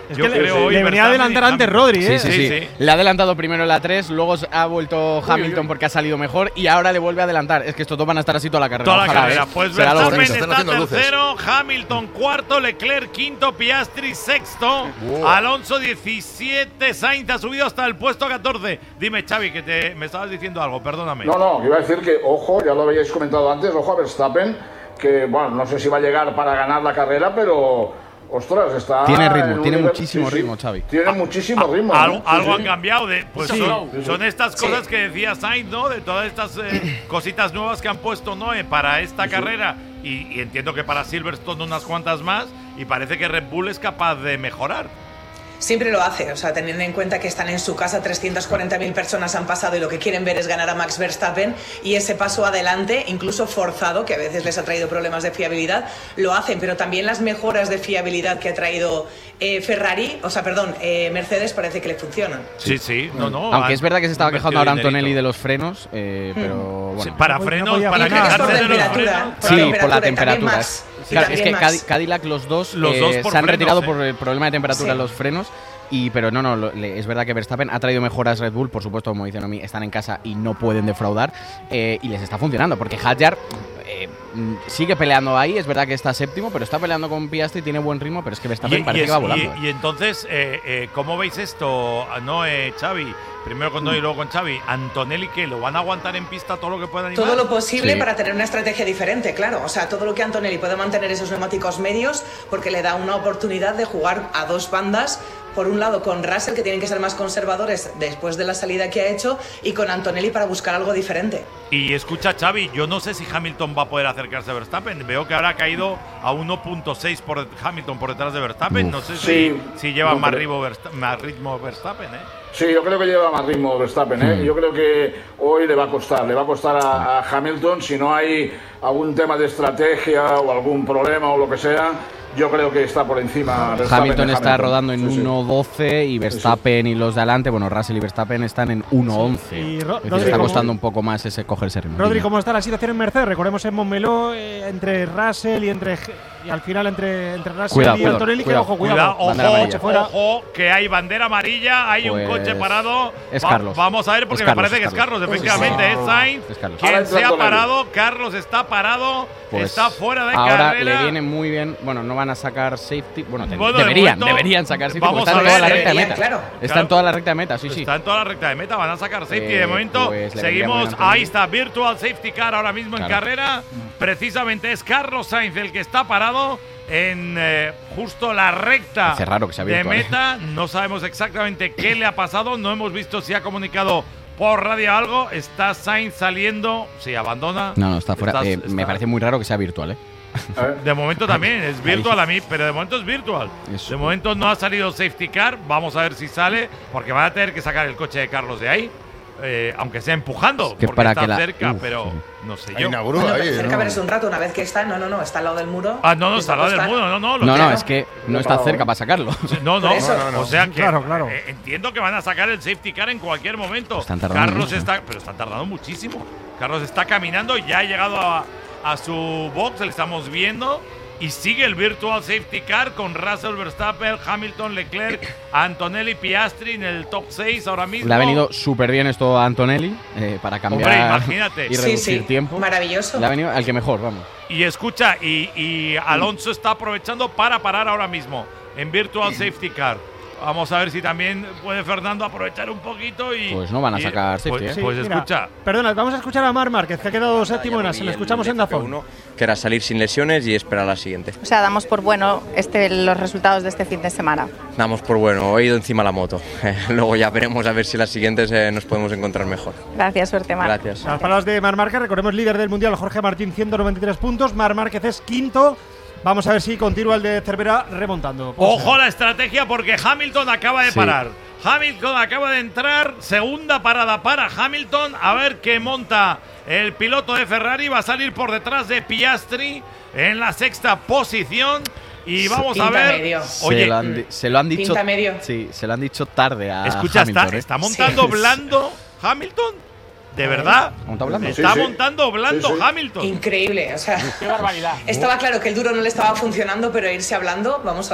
Speaker 2: Es
Speaker 3: Yo
Speaker 2: que
Speaker 3: creo
Speaker 2: le,
Speaker 3: hoy
Speaker 2: le venía a
Speaker 3: Verstappen
Speaker 2: adelantar
Speaker 3: y
Speaker 2: antes Rodri, ¿eh?
Speaker 4: Sí, sí, sí, Le ha adelantado primero en la tres, luego ha vuelto Hamilton
Speaker 3: uy.
Speaker 4: porque ha salido mejor y ahora le vuelve a adelantar. Es que estos dos van a estar así toda la carrera.
Speaker 3: Toda la
Speaker 4: Ojalá,
Speaker 3: carrera.
Speaker 4: ¿eh?
Speaker 3: Pues
Speaker 4: Será lo
Speaker 3: Verstappen
Speaker 4: bonito.
Speaker 3: está tercero, Hamilton cuarto, Leclerc quinto, Piastri sexto,
Speaker 5: Wow.
Speaker 3: Alonso diecisiete, Sainz ha subido hasta el puesto catorce. Dime, Xavi, que te, me estabas diciendo algo, perdóname.
Speaker 7: No, no, iba a decir que, ojo, ya lo habíais comentado antes, ojo a Verstappen, que, bueno, no sé si va a llegar para ganar la carrera, pero... Ostras, está.
Speaker 4: Tiene ritmo,
Speaker 7: en un
Speaker 4: tiene
Speaker 7: nivel-
Speaker 4: muchísimo
Speaker 7: sí, sí,
Speaker 4: ritmo, Xavi.
Speaker 7: Tiene muchísimo ritmo.
Speaker 3: Algo,
Speaker 7: ¿no? Sí,
Speaker 3: algo
Speaker 7: sí.
Speaker 3: han cambiado. De, pues
Speaker 7: Sí,
Speaker 3: son,
Speaker 7: sí, sí.
Speaker 3: son estas cosas
Speaker 7: Sí.
Speaker 3: que decía Sainz, ¿no? De todas estas eh, cositas nuevas que han puesto, ¿no? Eh, para esta carrera. Y, y entiendo que para Silverstone unas cuantas más. Y parece que Red Bull es capaz de mejorar.
Speaker 6: Siempre lo hace, o sea, teniendo en cuenta que están en su casa, trescientas cuarenta mil personas han pasado y lo que quieren ver es ganar a Max Verstappen, y ese paso adelante, incluso forzado, que a veces les ha traído problemas de fiabilidad, lo hacen, pero también las mejoras de fiabilidad que ha traído eh, Ferrari, o sea, perdón, eh, Mercedes parece que le funcionan.
Speaker 3: Sí, sí, no, no.
Speaker 4: Aunque es verdad que se estaba
Speaker 3: han
Speaker 4: quejando ahora
Speaker 3: invertido
Speaker 4: Antonelli
Speaker 3: dinerito.
Speaker 4: de los frenos, eh, pero bueno.
Speaker 3: Sí, para frenos,
Speaker 2: podía-
Speaker 3: para
Speaker 6: Yo creo que es por
Speaker 3: quejarse de los
Speaker 6: temperatura,
Speaker 3: frenos.
Speaker 6: por
Speaker 4: Sí,
Speaker 6: temperatura
Speaker 4: por la
Speaker 6: y también
Speaker 4: temperatura.
Speaker 6: Max.
Speaker 4: Claro,
Speaker 6: Y
Speaker 4: es
Speaker 6: también
Speaker 4: que
Speaker 6: Max.
Speaker 4: Cadi- Cadillac los dos,
Speaker 3: Los
Speaker 4: eh,
Speaker 3: dos por
Speaker 4: se han
Speaker 3: frenos,
Speaker 4: retirado
Speaker 3: eh.
Speaker 4: por el problema de temperatura
Speaker 6: Sí.
Speaker 4: los frenos. Y, pero no, no, lo- le- es verdad que Verstappen ha traído mejoras Red Bull, por supuesto, como dice Nomi, están en casa y no pueden defraudar, eh, y les está funcionando, porque Hadjar eh, mm, sigue peleando ahí, es verdad que está séptimo, pero está peleando con Piastri, tiene buen ritmo, pero es que Verstappen
Speaker 3: Y,
Speaker 4: parece
Speaker 3: y
Speaker 4: que va
Speaker 3: es-
Speaker 4: volando.
Speaker 3: y- y entonces, eh, eh, ¿cómo veis esto? No, eh, Xavi. Primero con Noé y luego con Xavi. ¿Antonelli qué? ¿Lo van a aguantar en pista todo lo que puedan?
Speaker 6: Todo lo posible
Speaker 4: Sí.
Speaker 6: para tener una estrategia diferente, claro. O sea, todo lo que Antonelli puede mantener esos neumáticos medios porque le da una oportunidad de jugar a dos bandas. Por un lado con Russell, que tienen que ser más conservadores después de la salida que ha hecho, y con Antonelli para buscar algo diferente.
Speaker 3: Y escucha, Xavi, yo no sé si Hamilton va a poder acercarse a Verstappen. Veo que ahora ha caído a uno punto seis por Hamilton por detrás de Verstappen.
Speaker 7: Uf.
Speaker 3: No sé si,
Speaker 7: Sí.
Speaker 3: si lleva
Speaker 7: No,
Speaker 3: más,
Speaker 7: pero-
Speaker 3: ritmo, Versta- más ritmo Verstappen, ¿eh?
Speaker 7: Sí, yo creo que lleva más ritmo Verstappen, ¿eh? Yo creo que hoy le va a costar, le va a costar a, a Hamilton, si no hay algún tema de estrategia o algún problema o lo que sea, yo creo que está por encima Verstappen
Speaker 4: Hamilton
Speaker 7: de
Speaker 4: está
Speaker 7: Hamilton.
Speaker 4: rodando en
Speaker 7: Sí, sí.
Speaker 4: uno doce y Verstappen y los de adelante, bueno, Russell y Verstappen están en uno once.
Speaker 2: Y Ro-
Speaker 4: Es decir,
Speaker 2: Rodri,
Speaker 4: está
Speaker 2: ¿cómo-
Speaker 4: costando un poco más ese cogerse ritmo.
Speaker 2: Rodri,
Speaker 4: Dime.
Speaker 2: ¿cómo está la situación en Mercedes? Recordemos en Montmeló, eh, entre Russell y entre y al final entre, entre Russell
Speaker 4: Cuidado,
Speaker 2: y
Speaker 4: cuidado,
Speaker 2: Antonelli, que
Speaker 4: cuidado.
Speaker 2: ojo, cuidado.
Speaker 3: Cuidado,
Speaker 4: Bandera
Speaker 3: ojo,
Speaker 4: amarilla.
Speaker 2: fuera.
Speaker 3: ojo, que hay bandera amarilla, hay
Speaker 4: Pues
Speaker 3: un coche parado.
Speaker 4: es
Speaker 3: Va-
Speaker 4: Carlos.
Speaker 3: Vamos a ver, porque
Speaker 4: Es
Speaker 3: me
Speaker 4: Carlos,
Speaker 3: parece que
Speaker 4: es
Speaker 3: es Carlos,
Speaker 4: Carlos.
Speaker 3: efectivamente.
Speaker 7: Sí.
Speaker 3: Es Sainz
Speaker 4: Es Carlos.
Speaker 3: quien
Speaker 7: Ahora
Speaker 3: se ha
Speaker 7: entra Antonelli.
Speaker 3: parado. Carlos está parado,
Speaker 4: Pues
Speaker 3: está fuera de
Speaker 4: ahora
Speaker 3: carrera.
Speaker 4: le viene muy bien. Bueno, no van a sacar safety. Bueno, te-
Speaker 3: Bueno, de
Speaker 4: deberían,
Speaker 3: momento,
Speaker 4: deberían sacar safety.
Speaker 3: vamos
Speaker 4: Porque está
Speaker 3: a
Speaker 4: en toda
Speaker 3: ver,
Speaker 4: la recta de
Speaker 6: deberían,
Speaker 4: meta.
Speaker 6: claro.
Speaker 4: Está
Speaker 3: Claro.
Speaker 4: en toda la recta de meta, sí, sí.
Speaker 3: Está en toda la recta de meta, van a sacar safety.
Speaker 4: Eh,
Speaker 3: de momento
Speaker 4: pues le vendría muy
Speaker 3: seguimos.
Speaker 4: bien a Antonelli.
Speaker 3: Ahí está, Virtual Safety Car ahora mismo en
Speaker 4: Claro.
Speaker 3: carrera. Precisamente es Carlos Sainz el que está parado en eh, justo la recta
Speaker 4: Hace raro que sea
Speaker 3: de
Speaker 4: virtual, ¿eh?
Speaker 3: meta. No sabemos exactamente qué le ha pasado. No hemos visto si ha comunicado por radio algo. Está Sainz saliendo. Sí, abandona.
Speaker 4: No, no, está fuera.
Speaker 3: Está-
Speaker 4: Eh, Me
Speaker 3: está-
Speaker 4: parece muy raro que sea virtual, ¿eh?
Speaker 3: De momento también es virtual a mí, pero de momento es virtual.
Speaker 4: Eso.
Speaker 3: De momento no ha salido safety car. Vamos a ver si sale, porque van a tener que sacar el coche de Carlos de ahí, eh, aunque sea empujando,
Speaker 4: que
Speaker 3: porque
Speaker 4: para
Speaker 3: está
Speaker 4: que la-
Speaker 3: cerca,
Speaker 4: Uf,
Speaker 3: pero
Speaker 4: sí.
Speaker 3: no sé
Speaker 5: Hay
Speaker 3: yo.
Speaker 5: una
Speaker 6: Bueno,
Speaker 5: grúa
Speaker 6: pero
Speaker 5: ahí,
Speaker 6: cerca
Speaker 5: ¿no?
Speaker 6: verse un rato, una vez que está, no, no, no, está al lado del muro.
Speaker 3: Ah, no, no,
Speaker 6: Les
Speaker 3: está al
Speaker 6: va a
Speaker 3: lado del
Speaker 6: costar.
Speaker 3: muro, no, no. Lo
Speaker 4: No,
Speaker 3: que-
Speaker 4: no, es que no está cerca para sacarlo.
Speaker 3: No, no,
Speaker 6: Por eso.
Speaker 5: No, no, no.
Speaker 3: o sea que
Speaker 2: Claro, claro.
Speaker 3: eh, entiendo que van a sacar el safety car en cualquier momento.
Speaker 4: Están tardando
Speaker 3: Carlos
Speaker 4: mucho.
Speaker 3: está, pero están tardando muchísimo. Carlos está caminando, ya ha llegado a, a su box, le estamos viendo. Y sigue el Virtual Safety Car con Russell, Verstappen, Hamilton, Leclerc, Antonelli, Piastri en el top seis ahora mismo.
Speaker 4: Le ha venido súper bien esto a Antonelli eh, para cambiar
Speaker 3: Hombre, imagínate.
Speaker 4: y
Speaker 6: Sí,
Speaker 4: reducir
Speaker 6: sí,
Speaker 4: tiempo.
Speaker 6: maravilloso.
Speaker 4: Le ha venido al que mejor, vamos.
Speaker 3: Y escucha, y, y Alonso está aprovechando para parar ahora mismo en Virtual Safety Car. Vamos a ver si también puede Fernando aprovechar un poquito y.
Speaker 4: Pues no van a
Speaker 3: y-
Speaker 4: sacar safety,
Speaker 3: Pues,
Speaker 4: ¿eh?
Speaker 2: Sí,
Speaker 3: pues
Speaker 2: mira,
Speaker 3: escucha.
Speaker 2: Perdona, vamos a escuchar a Marc Márquez, que ha quedado séptimo en la. Se le escuchamos en Dazón.
Speaker 21: uno, que era salir sin lesiones y esperar a la siguiente.
Speaker 22: O sea, damos por bueno este, los resultados de este fin de semana.
Speaker 21: Damos por bueno, he ido encima la moto. Luego ya veremos a ver si las siguientes eh, nos podemos encontrar mejor.
Speaker 22: Gracias, suerte, Mar.
Speaker 21: Gracias.
Speaker 2: Las palabras de Marc Márquez, recordemos líder del Mundial, Jorge Martín, ciento noventa y tres puntos. Marc Márquez es quinto. Vamos a ver si continúa el de Cervera remontando. Pues,
Speaker 3: Ojo a la estrategia porque Hamilton acaba de
Speaker 4: Sí.
Speaker 3: parar. Hamilton acaba de entrar, segunda parada para Hamilton. A ver qué monta el piloto de Ferrari. Va a salir por detrás de Piastri en la sexta posición. Y vamos a
Speaker 6: Pinta
Speaker 3: ver.
Speaker 6: medio.
Speaker 3: Oye,
Speaker 4: se, lo han, di- se lo han dicho.
Speaker 6: Pinta medio.
Speaker 4: Sí, se lo han dicho tarde a
Speaker 3: escucha,
Speaker 4: Hamilton,
Speaker 3: está,
Speaker 4: ¿eh?
Speaker 3: está montando
Speaker 6: Sí.
Speaker 3: blando Hamilton. ¿De verdad?
Speaker 4: ¿Monta blando?
Speaker 3: Está
Speaker 7: Sí, sí.
Speaker 3: montando blando
Speaker 7: Sí, sí.
Speaker 3: Hamilton.
Speaker 6: Increíble, o sea,
Speaker 20: Qué barbaridad.
Speaker 6: estaba claro que el duro no le estaba funcionando, pero irse hablando, vamos a ver.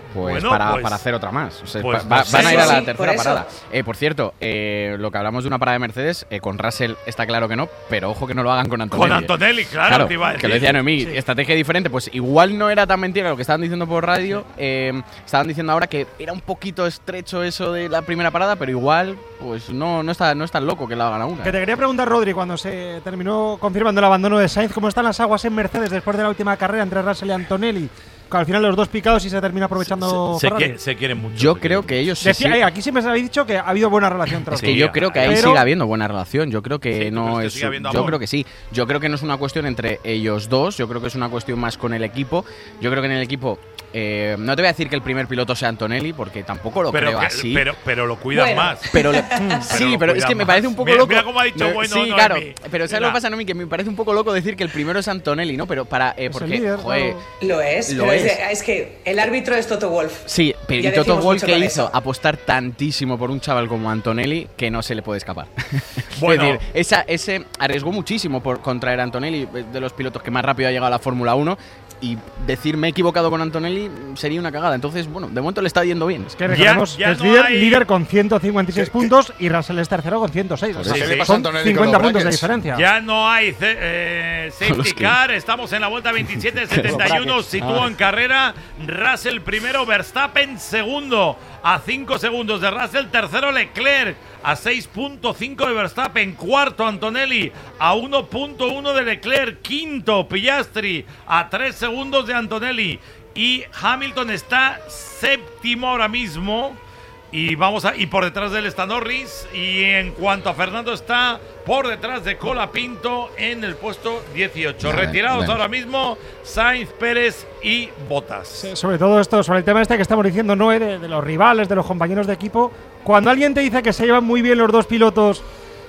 Speaker 4: pues,
Speaker 3: bueno,
Speaker 4: para,
Speaker 3: pues,
Speaker 4: para hacer otra más. O sea,
Speaker 3: pues
Speaker 4: va,
Speaker 3: no sé.
Speaker 4: van a ir a la
Speaker 6: Sí,
Speaker 4: tercera
Speaker 6: por
Speaker 4: parada. Eh, por cierto, eh, lo que hablamos de una parada de Mercedes, eh, con Russell está claro que no, pero ojo que no lo hagan con Antonelli.
Speaker 3: Con Antonelli, claro,
Speaker 4: claro
Speaker 3: te iba a decir.
Speaker 4: que lo decía Noemí,
Speaker 3: Sí.
Speaker 4: estrategia diferente, pues igual no era tan mentira lo que estaban diciendo por radio. Eh, estaban diciendo ahora que era un poquito estrecho eso de la primera parada, pero igual, pues no, no, está, no es tan loco que la hagan a una.
Speaker 2: Que te quería preguntar, Rodri, cuando se terminó confirmando el abandono de Sainz, ¿cómo están las aguas en Mercedes después de la última carrera entre Russell y Antonelli? Que al final los dos picados y se termina aprovechando
Speaker 3: Se, se,
Speaker 2: Ferrari.
Speaker 3: que- se quieren mucho.
Speaker 4: Yo
Speaker 3: se
Speaker 4: creo
Speaker 3: quieren
Speaker 4: que ellos sí,
Speaker 2: Decía,
Speaker 4: sí.
Speaker 2: eh, aquí siempre se habéis dicho que ha habido buena relación entre
Speaker 4: Es
Speaker 2: los
Speaker 4: que
Speaker 2: dos.
Speaker 4: yo creo que ahí
Speaker 2: Pero-
Speaker 4: sigue habiendo buena relación. Yo creo que
Speaker 3: Sí, ¿tú
Speaker 4: no
Speaker 3: crees que
Speaker 4: es.
Speaker 3: sigue habiendo
Speaker 4: Yo
Speaker 3: amor?
Speaker 4: creo que sí. Yo creo que no es una cuestión entre ellos dos. Yo creo que es una cuestión más con el equipo. Yo creo que en el equipo. Eh, no te voy a decir que el primer piloto sea Antonelli, porque tampoco lo
Speaker 3: pero,
Speaker 4: creo
Speaker 3: que-
Speaker 4: así.
Speaker 3: pero, pero lo cuidan
Speaker 6: Bueno.
Speaker 3: más.
Speaker 4: Pero le-
Speaker 3: Pero
Speaker 4: sí,
Speaker 3: lo
Speaker 4: pero es
Speaker 3: cuidan
Speaker 4: que me
Speaker 3: más.
Speaker 4: parece un poco
Speaker 3: Mira-
Speaker 4: loco.
Speaker 3: mira cómo ha dicho
Speaker 4: Me-
Speaker 3: bueno,
Speaker 4: sí,
Speaker 3: Noemí.
Speaker 4: claro. Pero ¿sabes
Speaker 3: Mira.
Speaker 4: lo que pasa, Noemí? Que me parece un poco loco decir que el primero es Antonelli, ¿no? Pero para. Eh,
Speaker 2: Es el
Speaker 4: porque,
Speaker 2: líder,
Speaker 4: joder,
Speaker 2: claro.
Speaker 6: Lo es,
Speaker 4: Lo
Speaker 6: pero es.
Speaker 4: es.
Speaker 6: de- es que el árbitro es Toto Wolff.
Speaker 4: Sí, pero
Speaker 6: Ya
Speaker 4: y Toto
Speaker 6: decimos
Speaker 4: Wolff
Speaker 6: mucho
Speaker 4: que
Speaker 6: con
Speaker 4: hizo
Speaker 6: eso.
Speaker 4: apostar tantísimo por un chaval como Antonelli que no se le puede escapar.
Speaker 3: Bueno.
Speaker 4: Es decir, esa, ese arriesgó muchísimo por contraer a Antonelli, de los pilotos que más rápido ha llegado a la Fórmula uno, y decir me he equivocado con Antonelli sería una cagada. Entonces, bueno, de momento le está yendo bien.
Speaker 2: Es que recordemos
Speaker 3: Ya- ya
Speaker 2: que es
Speaker 3: no
Speaker 2: líder,
Speaker 3: hay-
Speaker 2: líder con ciento cincuenta y seis puntos y Russell es tercero con ciento seis. O sea,
Speaker 3: Sí, sí.
Speaker 2: son
Speaker 5: Antonelli con
Speaker 2: cincuenta
Speaker 5: los
Speaker 2: puntos de
Speaker 5: brackets.
Speaker 2: diferencia.
Speaker 3: Ya no hay ce- eh, safety
Speaker 4: Los que-
Speaker 3: car, estamos en la vuelta veintisiete setenta y uno, sitúan carrera Russell primero, Verstappen segundo, a cinco segundos de Russell, tercero Leclerc, a seis punto cinco de Verstappen, cuarto Antonelli, a uno punto uno de Leclerc, quinto Piastri, a tres segundos de Antonelli, y Hamilton está séptimo ahora mismo. Y vamos a y por detrás de él está Norris, y en cuanto a Fernando está por detrás de Colapinto en el puesto dieciocho.
Speaker 4: Vale,
Speaker 3: Retirados
Speaker 4: bueno.
Speaker 3: ahora mismo Sainz, Pérez y Bottas.
Speaker 2: Sí, sobre todo esto, sobre el tema este que estamos diciendo, Noé, de, de los rivales, de los compañeros de equipo. Cuando alguien te dice que se llevan muy bien los dos pilotos,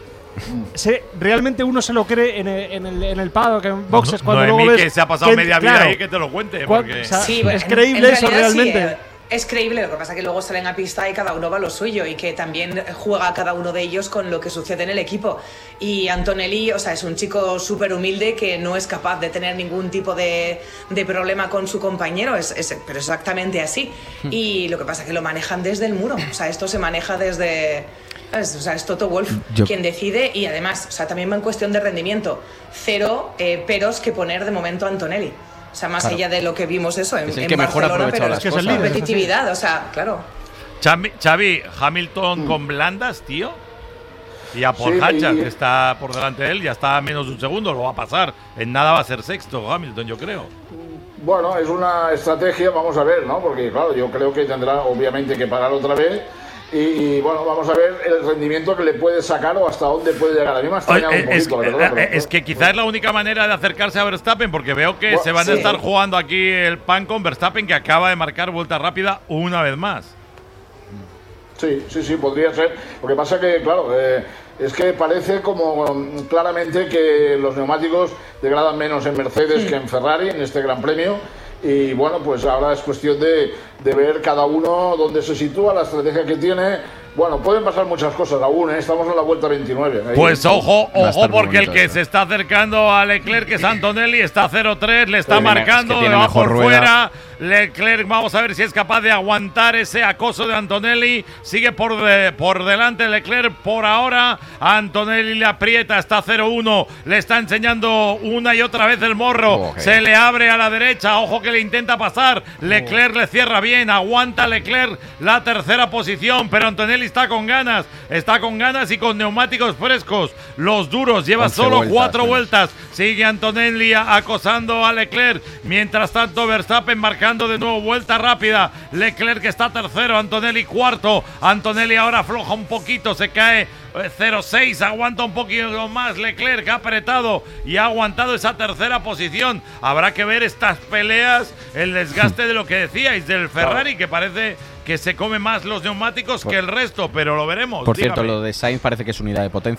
Speaker 2: se, realmente uno se lo cree en el, en el, en el paddock, en boxes, cuando
Speaker 3: Noemí,
Speaker 2: luego ves
Speaker 3: que se ha pasado
Speaker 2: que-
Speaker 3: media vida
Speaker 2: claro,
Speaker 3: ahí, que te lo cuente.
Speaker 2: cuan-
Speaker 3: Porque...
Speaker 2: o sea,
Speaker 6: Sí, bueno,
Speaker 2: es
Speaker 6: en-
Speaker 2: creíble
Speaker 6: en
Speaker 2: eso
Speaker 6: realidad sí,
Speaker 2: realmente.
Speaker 6: eh, es creíble, lo que pasa es que luego salen a pista y cada uno va a lo suyo y que también juega cada uno de ellos con lo que sucede en el equipo. Y Antonelli, o sea, es un chico súper humilde que no es capaz de tener ningún tipo de, de problema con su compañero, es, es- pero exactamente así. Y lo que pasa es que lo manejan desde el muro, o sea, esto se maneja desde... ¿sabes? O sea, es Toto Wolff
Speaker 4: Yo-
Speaker 6: quien decide y además, o sea, también va en cuestión de rendimiento. Cero eh, peros que poner de momento a Antonelli. O sea, más
Speaker 4: Claro.
Speaker 6: allá de lo que vimos eso en,
Speaker 4: Es el
Speaker 6: en
Speaker 4: que mejor ha
Speaker 6: Barcelona,
Speaker 4: aprovechado
Speaker 6: pero
Speaker 4: las
Speaker 2: Es que es el
Speaker 4: cosas.
Speaker 2: líder.
Speaker 6: competitividad, o sea, claro.
Speaker 3: Xavi, Xavi, Hamilton
Speaker 2: Mm.
Speaker 3: con blandas, tío. Y a por
Speaker 7: Sí,
Speaker 3: Hacha,
Speaker 7: y-
Speaker 3: que está por delante de él, ya está a menos de un segundo, lo va a pasar. En nada va a ser sexto Hamilton, yo creo.
Speaker 7: Bueno, es una estrategia, vamos a ver, ¿no? Porque claro, yo creo que tendrá obviamente que parar otra vez. Y, y, bueno, vamos a ver el rendimiento que le puede sacar o hasta dónde puede llegar. A mí me ha extrañado
Speaker 3: Oye,
Speaker 7: un
Speaker 3: es,
Speaker 7: poquito, la verdad.
Speaker 3: eh,
Speaker 7: pero-
Speaker 3: es que quizás es la única manera de acercarse a Verstappen, porque veo que
Speaker 7: Bueno,
Speaker 3: se van
Speaker 6: sí.
Speaker 3: a estar jugando aquí el pan con Verstappen, que acaba de marcar vuelta rápida una vez más.
Speaker 7: Sí, sí, sí, podría ser. Lo que pasa que, claro, eh, es que parece como um, claramente que los neumáticos degradan menos en Mercedes que en Ferrari en este Gran Premio. Y bueno, pues ahora es cuestión de, de ver cada uno dónde se sitúa, la estrategia que tiene. Bueno, pueden pasar muchas cosas aún, ¿eh? Estamos en la vuelta veintinueve. Ahí.
Speaker 3: Pues ojo,
Speaker 4: Va a
Speaker 3: ojo,
Speaker 4: estar muy
Speaker 3: porque el
Speaker 4: bonito
Speaker 3: que
Speaker 4: esto.
Speaker 3: se está acercando a Leclerc, que es Antonelli, está cero tres, le está
Speaker 4: Tiene-
Speaker 3: marcando
Speaker 4: es que
Speaker 3: de
Speaker 4: tiene
Speaker 3: abajo
Speaker 4: mejor
Speaker 3: por
Speaker 4: rueda.
Speaker 3: fuera. Leclerc, vamos a ver si es capaz de aguantar ese acoso de Antonelli. Sigue por, de- por delante Leclerc por ahora. Antonelli le aprieta, está cero uno. Le está enseñando una y otra vez el morro.
Speaker 4: Ok.
Speaker 3: Se le abre a la derecha. Ojo que le intenta pasar. Leclerc le cierra bien. Aguanta Leclerc la tercera posición. Pero Antonelli está con ganas. Está con ganas y con neumáticos frescos. Los duros. Lleva
Speaker 4: once
Speaker 3: solo
Speaker 4: vueltas,
Speaker 3: cuatro
Speaker 4: menos.
Speaker 3: vueltas. Sigue Antonelli a- acosando a Leclerc. Mientras tanto, Verstappen marcando de nuevo vuelta rápida. Leclerc está tercero. Antonelli cuarto. Antonelli ahora afloja un poquito. Se cae eh, cero seis. Aguanta un poquito más. Leclerc ha apretado y ha aguantado esa tercera posición. Habrá que ver estas peleas. El desgaste de lo que decíais del Ferrari, que parece que se come más los neumáticos que el resto. Pero lo veremos.
Speaker 4: Por cierto,
Speaker 3: dígame.
Speaker 4: lo de Sainz parece que es unidad de potencia.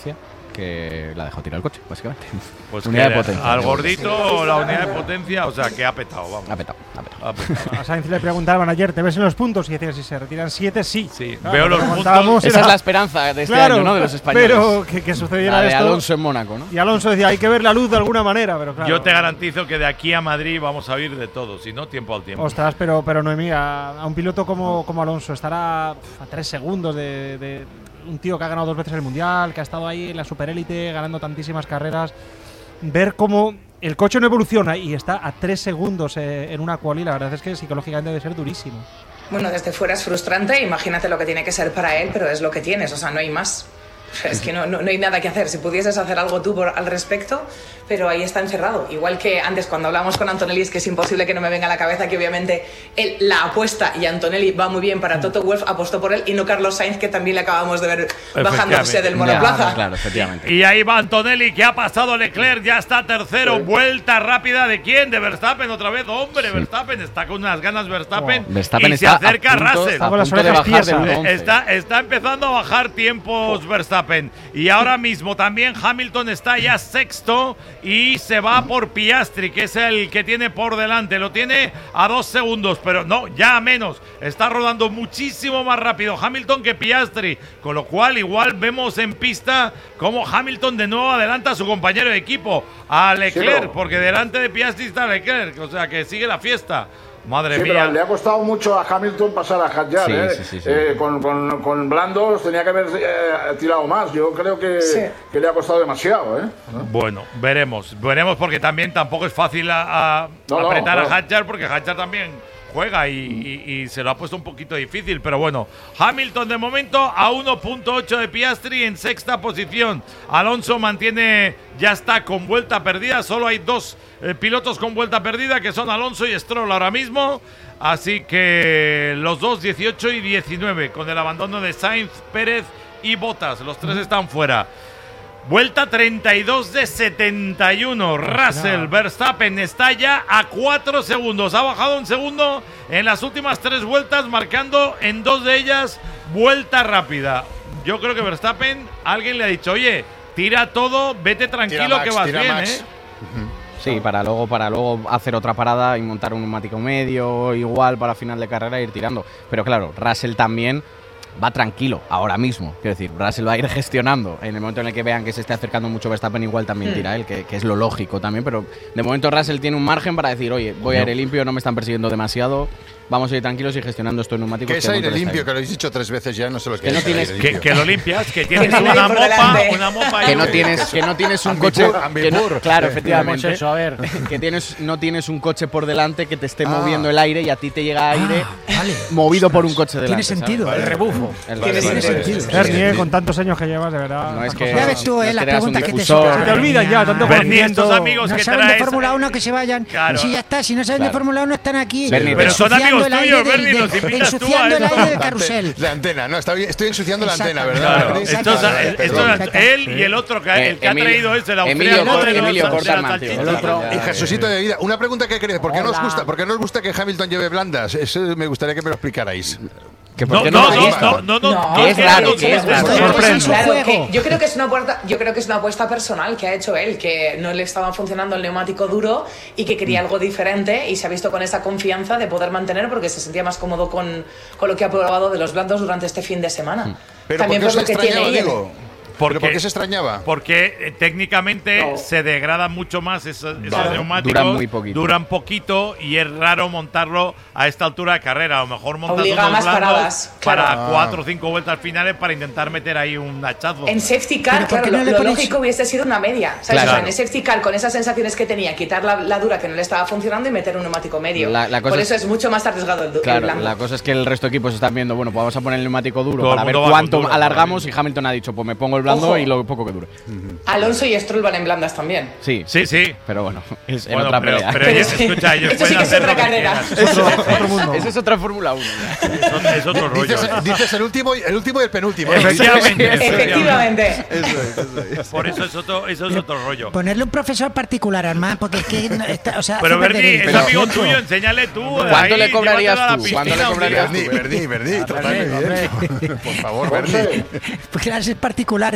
Speaker 4: que la ha dejado tirar el coche, básicamente.
Speaker 3: Pues
Speaker 4: unidad
Speaker 3: que
Speaker 4: de potencia.
Speaker 3: Al gordito la unidad de potencia, o sea, que ha petado, vamos.
Speaker 4: Ha petado, ha petado.
Speaker 3: Ha petado.
Speaker 2: A Sainz le preguntaban ayer, ¿te ves en los puntos? Y decía, si se retiran siete, sí.
Speaker 3: Sí,
Speaker 2: claro,
Speaker 3: veo los
Speaker 2: puntos.
Speaker 4: Esa es la esperanza de este
Speaker 2: claro,
Speaker 4: año, ¿no? De los españoles.
Speaker 2: Pero que, que sucediera
Speaker 4: la de
Speaker 2: esto.
Speaker 4: Alonso en Mónaco, ¿no?
Speaker 2: Y Alonso decía, hay que ver la luz de alguna manera, pero claro.
Speaker 3: Yo te garantizo que de aquí a Madrid vamos a oír de todo, si no, tiempo al tiempo.
Speaker 2: Ostras, pero, pero Noemí, a, a un piloto como, como Alonso estará a tres segundos de, de un tío que ha ganado dos veces el Mundial, que ha estado ahí en la superélite ganando tantísimas carreras. Ver cómo el coche no evoluciona y está a tres segundos eh, en una quali, la verdad es que psicológicamente debe ser durísimo.
Speaker 6: Bueno, desde fuera es frustrante, imagínate lo que tiene que ser para él, pero es lo que tienes, o sea, no hay más. Es que no, no, no hay nada que hacer. Si pudieses hacer algo tú por, al respecto, pero ahí está encerrado. Igual que antes cuando hablamos con Antonelli, es que es imposible que no me venga a la cabeza que obviamente él la apuesta y Antonelli va muy bien para Toto Wolff, apostó por él y no Carlos Sainz, que también le acabamos de ver bajándose del monoplaza.
Speaker 4: Ya, claro, efectivamente.
Speaker 3: Y ahí va Antonelli, que ha pasado Leclerc, ya está tercero. Sí. Vuelta rápida de quién? De Verstappen otra vez. Hombre, sí. Verstappen está con unas ganas Verstappen.
Speaker 4: Oh, Verstappen
Speaker 3: y
Speaker 4: está
Speaker 3: se acerca
Speaker 4: a punto,
Speaker 3: Russell.
Speaker 4: a punto de bajar del uno once.
Speaker 3: Está, está empezando a bajar tiempos Verstappen. Y ahora mismo también Hamilton está ya sexto y se va por Piastri, que es el que tiene por delante. Lo tiene a dos segundos, pero no, ya a menos. Está rodando muchísimo más rápido Hamilton que Piastri, con lo cual igual vemos en pista como Hamilton de nuevo adelanta a su compañero de equipo, a Leclerc, sí, porque delante de Piastri está Leclerc, o sea que sigue la fiesta. Madre
Speaker 7: sí,
Speaker 3: mía.
Speaker 7: Pero le ha costado mucho a Hamilton pasar a Hadjar, sí, ¿eh? Sí, sí, sí. Eh, con, con, con blandos tenía que haber eh, tirado más. Yo creo que, sí. que le ha costado demasiado, ¿eh? ¿No?
Speaker 3: Bueno, veremos. Veremos porque también tampoco es fácil a, a no, apretar no, no. a Hadjar, porque Hadjar también juega y, y, y se lo ha puesto un poquito difícil, pero bueno, Hamilton de momento a uno punto ocho de Piastri en sexta posición. Alonso mantiene, ya está con vuelta perdida, solo hay dos eh, pilotos con vuelta perdida, que son Alonso y Stroll ahora mismo, así que los dos dieciocho y diecinueve, con el abandono de Sainz, Pérez y Bottas, los tres están fuera. Vuelta treinta y dos de setenta y uno. Russell, Verstappen está ya a cuatro segundos. Ha bajado un segundo en las últimas tres vueltas, marcando en dos de ellas vuelta rápida. Yo creo que Verstappen, alguien le ha dicho, oye, tira todo, vete tranquilo Max, que vas bien, Max. ¿eh?
Speaker 4: Sí, para luego, para luego hacer otra parada y montar un neumático medio, igual para final de carrera e ir tirando. Pero claro, Russell también va tranquilo ahora mismo, quiero decir, Russell va a ir gestionando en el momento en el que vean que se esté acercando mucho Verstappen, igual también tira él, que, que es lo lógico también, pero de momento Russell tiene un margen para decir, oye, voy a ir limpio, no me están persiguiendo demasiado, vamos a ir tranquilos y gestionando estos neumáticos.
Speaker 5: ¿Qué es aire limpio? Que lo habéis dicho tres veces ya, no sé lo que,
Speaker 4: que
Speaker 5: es.
Speaker 4: No tienes,
Speaker 3: que, que lo limpias, que tienes una mopa, una mopa
Speaker 4: que no tienes, que no tienes un coche, que no, claro, efectivamente, eso, a ver, que tienes, no tienes un coche por delante que te esté ah. moviendo el aire y a ti te llega aire ah, vale. movido por un coche delante.
Speaker 1: Tiene sentido, ¿sabes? El rebufo.
Speaker 2: El Tiene vale, sentido. Bernie, con tantos años que llevas, de verdad.
Speaker 4: No es que
Speaker 1: ya ves tú, eh, las preguntas que te
Speaker 2: Se te olvidan ya, tanto
Speaker 3: conocimiento. amigos
Speaker 1: no
Speaker 3: que
Speaker 1: saben
Speaker 3: traes,
Speaker 1: de Fórmula uno, que se vayan.
Speaker 3: Claro.
Speaker 1: Si ya está, si no saben
Speaker 4: claro.
Speaker 1: de Fórmula uno, están aquí.
Speaker 3: Bernie, pero son amigos tuyos, Bernie, los invitas tú a
Speaker 1: ensuciando el aire del carrusel.
Speaker 5: La antena, no, está bien, estoy ensuciando la antena, ¿verdad?
Speaker 3: Claro. Esto es, esto es él y el otro, que, el que ha traído es el
Speaker 4: austriaco. Emilio Cortarman.
Speaker 5: Y Jesucito de vida. Una pregunta que queréis, ¿por qué no os gusta, por qué no os gusta que Hamilton lleve blandas? Eso me gustaría que me lo explicarais.
Speaker 3: Que no, no, no, no, no, no,
Speaker 4: que es raro, que es raro.
Speaker 6: Claro, que yo creo que es una apuesta, yo creo que es una apuesta personal que ha hecho él, que no le estaba funcionando el neumático duro y que quería algo diferente y se ha visto con esa confianza de poder mantener porque se sentía más cómodo con, con lo que ha probado de los blandos durante este fin de semana.
Speaker 5: Pero
Speaker 6: también por lo que tiene
Speaker 5: digo. Porque, ¿Por qué se extrañaba?
Speaker 3: Porque eh, técnicamente no. se degradan mucho más esos, esos
Speaker 4: vale.
Speaker 3: neumáticos.
Speaker 4: Duran muy poquito.
Speaker 3: Duran poquito y es raro montarlo a esta altura de carrera. A lo mejor montas
Speaker 6: Obliga
Speaker 3: unos
Speaker 6: más paradas,
Speaker 3: para
Speaker 6: claro.
Speaker 3: cuatro o cinco vueltas finales para intentar meter ahí un hachazo.
Speaker 6: En safety car, claro, no lo, lo lógico hubiese sido una media. ¿Sabes?
Speaker 4: Claro.
Speaker 6: O sea, en safety car, con esas sensaciones que tenía, quitar la, la dura que no le estaba funcionando y meter un neumático medio. La, la Por eso es, es mucho más arriesgado el,
Speaker 4: claro,
Speaker 6: el blanco.
Speaker 4: La cosa es que el resto de equipos están viendo, bueno, pues vamos a poner el neumático duro Todo para ver cuánto duro, alargamos y Hamilton ha dicho, pues me pongo el blando Ojo. y lo poco que dure.
Speaker 6: Uh-huh. Alonso y Stroll van en blandas también.
Speaker 4: Sí,
Speaker 3: sí, sí.
Speaker 4: Pero bueno, es en
Speaker 3: bueno,
Speaker 4: otra
Speaker 3: pero,
Speaker 4: pelea.
Speaker 3: Pero, pero sí. escucha, ellos
Speaker 6: Esto sí que es otra carrera.
Speaker 4: Es otro mundo. Eso es otra Fórmula uno.
Speaker 3: Es, es otro rollo.
Speaker 5: Dices, dices el último, el último y el penúltimo.
Speaker 3: Efectivamente.
Speaker 6: Efectivamente.
Speaker 5: Eso es, eso es.
Speaker 3: Por eso es otro, eso es otro rollo.
Speaker 1: Ponerle un profesor particular, Armán, porque es que no está, o sea,
Speaker 3: pero Berni, es amigo tuyo, enséñale tú.
Speaker 4: ¿Cuánto
Speaker 3: ahí,
Speaker 4: le cobrarías tú?
Speaker 3: ¿Cuánto
Speaker 4: le cobrarías tú?
Speaker 5: Berni, Berni, Berni, totalmente. Por favor, Berni.
Speaker 1: Pues clases particulares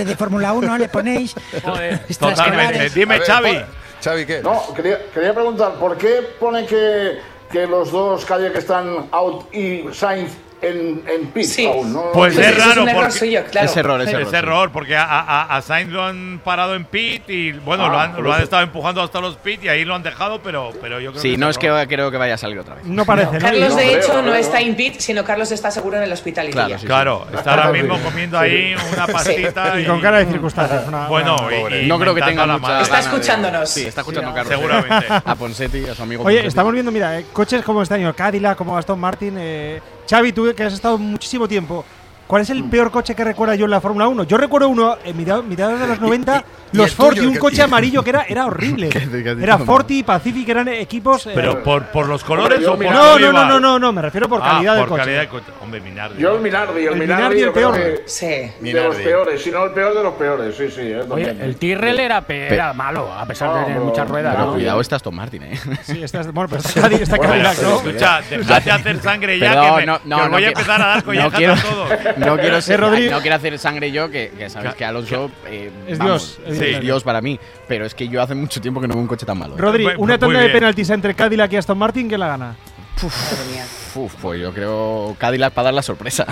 Speaker 1: de, de Fórmula uno, le ponéis.
Speaker 3: Joder,
Speaker 1: extraescalares.
Speaker 3: totalmente. Dime,
Speaker 7: A ver,
Speaker 3: Xavi.
Speaker 7: por-
Speaker 5: Xavi, ¿qué?
Speaker 7: No, quería, quería preguntar, ¿por qué pone que, que los dos Cadillac están out y Sainz en, en pit
Speaker 6: Sí.
Speaker 7: aún? ¿No?
Speaker 3: Pues
Speaker 6: Pues
Speaker 3: es
Speaker 6: eso es
Speaker 3: raro
Speaker 6: un error
Speaker 3: porque
Speaker 6: suyo, claro.
Speaker 4: Es error, es error.
Speaker 3: Es
Speaker 4: sí.
Speaker 3: error, porque a, a, a Sainz lo han parado en pit y bueno,
Speaker 7: Ah,
Speaker 3: lo han,
Speaker 7: por
Speaker 3: lo han
Speaker 7: eso.
Speaker 3: estado empujando hasta los pit y ahí lo han dejado, pero, pero yo creo que
Speaker 4: Sí, no es que
Speaker 3: error.
Speaker 4: creo que vaya a salir otra vez.
Speaker 2: No parece, ¿no?
Speaker 6: Carlos,
Speaker 2: No,
Speaker 6: de
Speaker 7: creo,
Speaker 6: hecho,
Speaker 7: creo,
Speaker 6: no
Speaker 7: creo.
Speaker 6: está in pit, sino Carlos está seguro en el hospital y
Speaker 4: Claro,
Speaker 6: ya.
Speaker 4: sí, sí.
Speaker 3: Claro, está ahora mismo comiendo ahí una pastita
Speaker 2: Y con cara de circunstancias. una-
Speaker 3: Bueno,
Speaker 2: una-
Speaker 3: y, y
Speaker 4: No creo que
Speaker 3: mentando
Speaker 4: tenga
Speaker 3: a la
Speaker 4: mucha
Speaker 3: madre.
Speaker 6: Está
Speaker 4: gana de-
Speaker 6: escuchándonos.
Speaker 4: Sí, está escuchando
Speaker 6: Sí,
Speaker 4: Carlos.
Speaker 3: seguramente.
Speaker 4: A Ponsetti, a su amigo
Speaker 2: Oye,
Speaker 4: Ponsetti.
Speaker 2: estamos viendo, mira, eh, coches como este año, Cadillac, como Aston Martin. Eh, Xavi, tú que has estado muchísimo tiempo, ¿cuál es el peor coche que recuerda yo en la Fórmula uno? Yo recuerdo uno en mitad- mitad de los noventa,
Speaker 5: y
Speaker 2: los
Speaker 5: el
Speaker 2: Forti,
Speaker 5: tuyo,
Speaker 2: un
Speaker 5: que-
Speaker 2: coche amarillo que era, era horrible.
Speaker 4: ¿Qué- qué has dicho?
Speaker 2: Era Forti y Pacific, eran equipos. eh,
Speaker 3: Pero por, por los colores
Speaker 7: Hombre, yo
Speaker 3: o por
Speaker 7: mira-
Speaker 2: no,
Speaker 3: cómo
Speaker 2: no, no,
Speaker 3: iba?
Speaker 2: no, no, no, me refiero por
Speaker 3: Ah,
Speaker 2: calidad del
Speaker 3: por
Speaker 2: coche.
Speaker 3: calidad de coche. Hombre, Minardi.
Speaker 7: Yo el Minardi, el,
Speaker 2: El
Speaker 7: Minardi,
Speaker 2: Minardi, el
Speaker 7: yo creo
Speaker 2: peor.
Speaker 7: que
Speaker 6: Sí.
Speaker 7: de los
Speaker 5: Minardi.
Speaker 7: peores, si no el peor de los peores, sí, sí. eh,
Speaker 20: Oye,
Speaker 7: también.
Speaker 20: el Tyrrell era, pe- era malo, a pesar de
Speaker 7: No,
Speaker 20: tener
Speaker 7: pero-
Speaker 20: muchas ruedas.
Speaker 4: Pero
Speaker 20: ¿no?
Speaker 4: cuidado, está Aston Martin, ¿eh?
Speaker 2: Sí, esta es- bueno, pero está Cadillac, está
Speaker 7: Bueno,
Speaker 2: Cadillac,
Speaker 7: pero
Speaker 2: ¿no?
Speaker 3: Escucha, dejad de hacer sangre ya,
Speaker 4: Perdón,
Speaker 3: que, me,
Speaker 4: no, no,
Speaker 3: que os
Speaker 4: no
Speaker 3: voy a
Speaker 4: quiero-
Speaker 3: empezar a dar
Speaker 4: no
Speaker 3: collejas
Speaker 4: quiero,
Speaker 3: a todos.
Speaker 4: no quiero ser,
Speaker 2: Eh, Rodri-
Speaker 4: no quiero hacer sangre yo, que, que sabes que Alonso eh,
Speaker 2: Es
Speaker 4: vamos,
Speaker 2: Dios,
Speaker 4: es
Speaker 2: evidentemente.
Speaker 4: Dios para mí, pero es que yo hace mucho tiempo que no veo un coche tan malo.
Speaker 2: Rodri,
Speaker 3: Muy-
Speaker 2: una
Speaker 3: muy
Speaker 2: tanda de
Speaker 3: bien.
Speaker 2: penaltis entre Cadillac y Aston Martin, ¿quién la gana?
Speaker 4: Uf, pues yo creo Cadillac para dar la sorpresa.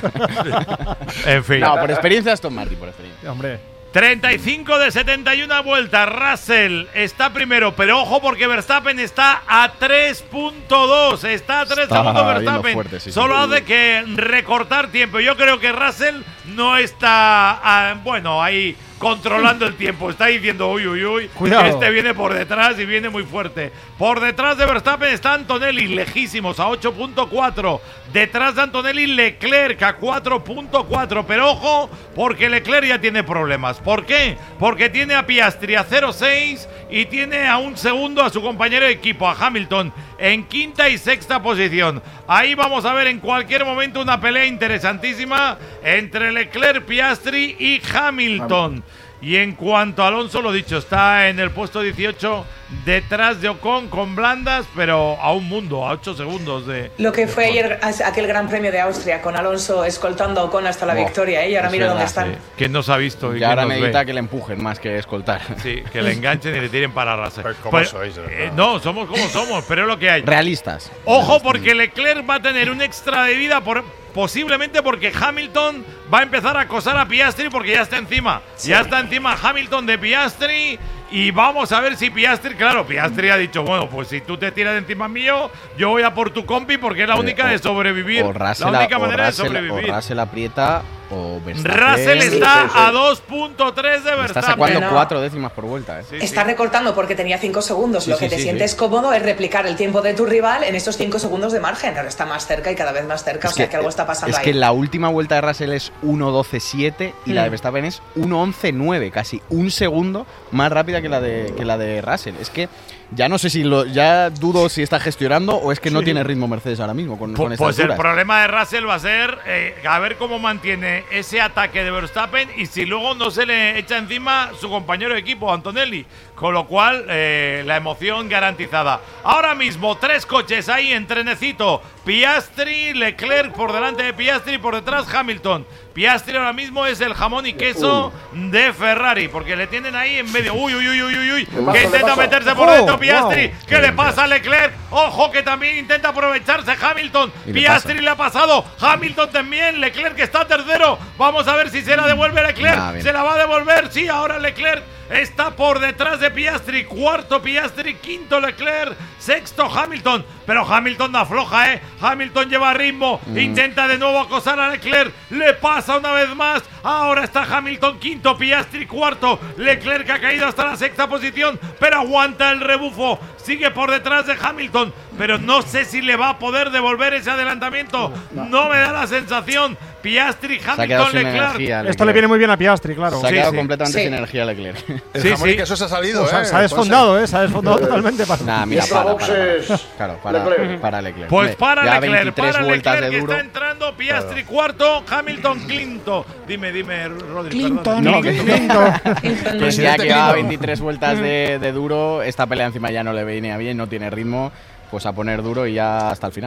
Speaker 3: En fin.
Speaker 4: No, por experiencia Aston Martin, por experiencia.
Speaker 2: Hombre.
Speaker 3: treinta y cinco de setenta y una vueltas. Russell está primero, pero ojo porque Verstappen está a tres punto dos. Está a tres
Speaker 4: Está
Speaker 3: segundos
Speaker 4: viendo
Speaker 3: Verstappen.
Speaker 4: fuerte, sí, sí.
Speaker 3: Solo hace que recortar tiempo. Yo creo que Russell no está, ah, bueno, ahí controlando el tiempo. Está diciendo, uy, uy, uy,
Speaker 2: Cuidado.
Speaker 3: que este viene por detrás y viene muy fuerte. Por detrás de Verstappen está Antonelli, lejísimos, a ocho punto cuatro. Detrás de Antonelli, Leclerc a cuatro punto cuatro. Pero ojo, porque Leclerc ya tiene problemas. ¿Por qué? Porque tiene a Piastri a cero punto seis y tiene a un segundo a su compañero de equipo, a Hamilton, en quinta y sexta posición. Ahí vamos a ver en cualquier momento una pelea interesantísima entre Leclerc, Piastri y Hamilton. Y en cuanto a Alonso, lo dicho, está en el puesto dieciocho detrás de Ocon con blandas, pero a un mundo, a ocho segundos de...
Speaker 6: Lo que fue ayer aquel Gran Premio de Austria con Alonso escoltando a Ocon hasta la
Speaker 4: Oh,
Speaker 6: victoria, ¿eh? Y ahora
Speaker 4: es
Speaker 6: mira dónde
Speaker 4: verdad,
Speaker 6: están.
Speaker 3: Sí. ¿Quién nos ha visto? Y
Speaker 4: Y
Speaker 3: quién
Speaker 4: ahora
Speaker 3: nos
Speaker 4: necesita
Speaker 3: ve?
Speaker 4: que le empujen más que escoltar.
Speaker 3: Sí, que le enganchen y le tiren para Russell.
Speaker 5: Pues, ¿cómo
Speaker 3: Pues,
Speaker 5: sois, de verdad?
Speaker 3: eh, no, somos como somos, pero es lo que hay.
Speaker 4: Realistas.
Speaker 3: Ojo, porque Leclerc va a tener un extra de vida por, posiblemente porque Hamilton va a empezar a acosar a Piastri porque ya está encima. Ya está encima Hamilton de Piastri. Y vamos a ver si Piastri, claro, Piastri ha dicho, bueno, pues si tú te tiras de encima mío, yo voy a por tu compi porque es la única
Speaker 4: o-
Speaker 3: de sobrevivir.
Speaker 4: O
Speaker 3: La
Speaker 4: Russell,
Speaker 3: única
Speaker 4: o
Speaker 3: manera
Speaker 4: Russell-
Speaker 3: de sobrevivir.
Speaker 4: o Russell aprieta o Verstappen.
Speaker 3: Russell
Speaker 7: Sí,
Speaker 3: está
Speaker 7: sí, sí.
Speaker 3: a dos punto tres de
Speaker 4: Está
Speaker 3: Verstappen.
Speaker 4: sacando
Speaker 6: No.
Speaker 4: cuatro décimas por vuelta. ¿eh?
Speaker 3: Sí,
Speaker 6: Está
Speaker 3: sí.
Speaker 6: recortando porque tenía cinco segundos.
Speaker 4: Sí,
Speaker 6: Lo
Speaker 4: sí,
Speaker 6: que te
Speaker 4: sí,
Speaker 6: sientes
Speaker 4: sí.
Speaker 6: cómodo es replicar el tiempo de tu rival en estos cinco segundos de margen. Ahora está más cerca y cada vez más cerca, o sea que algo está pasando
Speaker 4: es
Speaker 6: ahí.
Speaker 4: que la última vuelta de Russell es uno doce siete y la de
Speaker 6: Mm.
Speaker 4: Verstappen es uno once nueve, casi un segundo más rápida que la de que la de Russell. Es que ya no sé si lo ya dudo si está gestionando o es que no
Speaker 2: Sí.
Speaker 4: tiene ritmo Mercedes ahora mismo con, con
Speaker 3: Pu-
Speaker 4: estas
Speaker 3: Pues el
Speaker 4: alturas.
Speaker 3: problema de Russell va a ser eh, a ver cómo mantiene ese ataque de Verstappen y si luego no se le echa encima su compañero de equipo, Antonelli. Con lo cual, eh, la emoción garantizada. Ahora mismo, tres coches ahí en trenecito. Piastri, Leclerc por delante de Piastri y por detrás Hamilton. Piastri ahora mismo es el jamón y queso de Ferrari, porque le tienen ahí en medio. Uy, uy, uy, uy, uy, uy.
Speaker 7: ¿Qué pasa?
Speaker 3: Que
Speaker 7: ¿Qué
Speaker 3: intenta
Speaker 7: pasa?
Speaker 3: meterse por
Speaker 2: Oh,
Speaker 3: dentro Piastri.
Speaker 2: wow.
Speaker 3: ¿Qué le pasa a Leclerc? Ojo que también intenta aprovecharse Hamilton.
Speaker 4: Y le
Speaker 3: Piastri
Speaker 4: pasa.
Speaker 3: le ha pasado. Hamilton también. Leclerc está tercero. Vamos a ver si se la devuelve Leclerc.
Speaker 4: Nah, bien.
Speaker 3: se la va a devolver. Sí, ahora Leclerc está por detrás de Piastri. Cuarto Piastri. Quinto Leclerc. Sexto Hamilton. Pero Hamilton no afloja, ¿eh? Hamilton lleva ritmo.
Speaker 4: Mm.
Speaker 3: Intenta de nuevo acosar a Leclerc. Le pasa una vez más. Ahora está Hamilton quinto. Piastri cuarto. Leclerc ha caído hasta la sexta posición. Pero aguanta el rebufo. Sigue por detrás de Hamilton. Pero no sé si le va a poder devolver ese adelantamiento. No me da la sensación. Piastri,
Speaker 4: Se ha quedado
Speaker 3: Hamilton,
Speaker 4: sin
Speaker 3: Leclerc.
Speaker 4: energía.
Speaker 2: Esto
Speaker 4: Leclerc.
Speaker 2: le viene muy bien a Piastri, claro.
Speaker 4: Se ha
Speaker 3: Sí,
Speaker 4: quedado
Speaker 3: sí.
Speaker 4: completamente
Speaker 6: Sí.
Speaker 4: sin energía Leclerc.
Speaker 5: El
Speaker 3: Sí,
Speaker 5: jamón
Speaker 3: sí.
Speaker 5: y queso se ha salido,
Speaker 2: O sea,
Speaker 5: ¿eh?
Speaker 2: se ha desfondado, ¿eh? Se ha desfondado totalmente. Para...
Speaker 4: Nah, mira, para, para, para.
Speaker 7: Extraboxes,
Speaker 4: Claro, para
Speaker 7: Leclerc.
Speaker 4: para Leclerc.
Speaker 3: Pues
Speaker 4: Hombre,
Speaker 3: para
Speaker 4: ya
Speaker 3: Leclerc,
Speaker 4: veintitrés
Speaker 3: para
Speaker 4: vueltas
Speaker 3: Leclerc
Speaker 4: de
Speaker 3: que
Speaker 4: duro.
Speaker 3: está entrando. Piastri cuarto, Hamilton quinto. Dime, dime, Rodri.
Speaker 1: Clinton.
Speaker 3: perdón.
Speaker 4: No, que-
Speaker 2: Clinton.
Speaker 4: Que ya
Speaker 5: Presidente
Speaker 4: que va
Speaker 5: Clinton.
Speaker 4: veintitrés vueltas de, de duro, esta pelea encima ya no le viene bien, no tiene ritmo, pues a poner duro y ya hasta el final.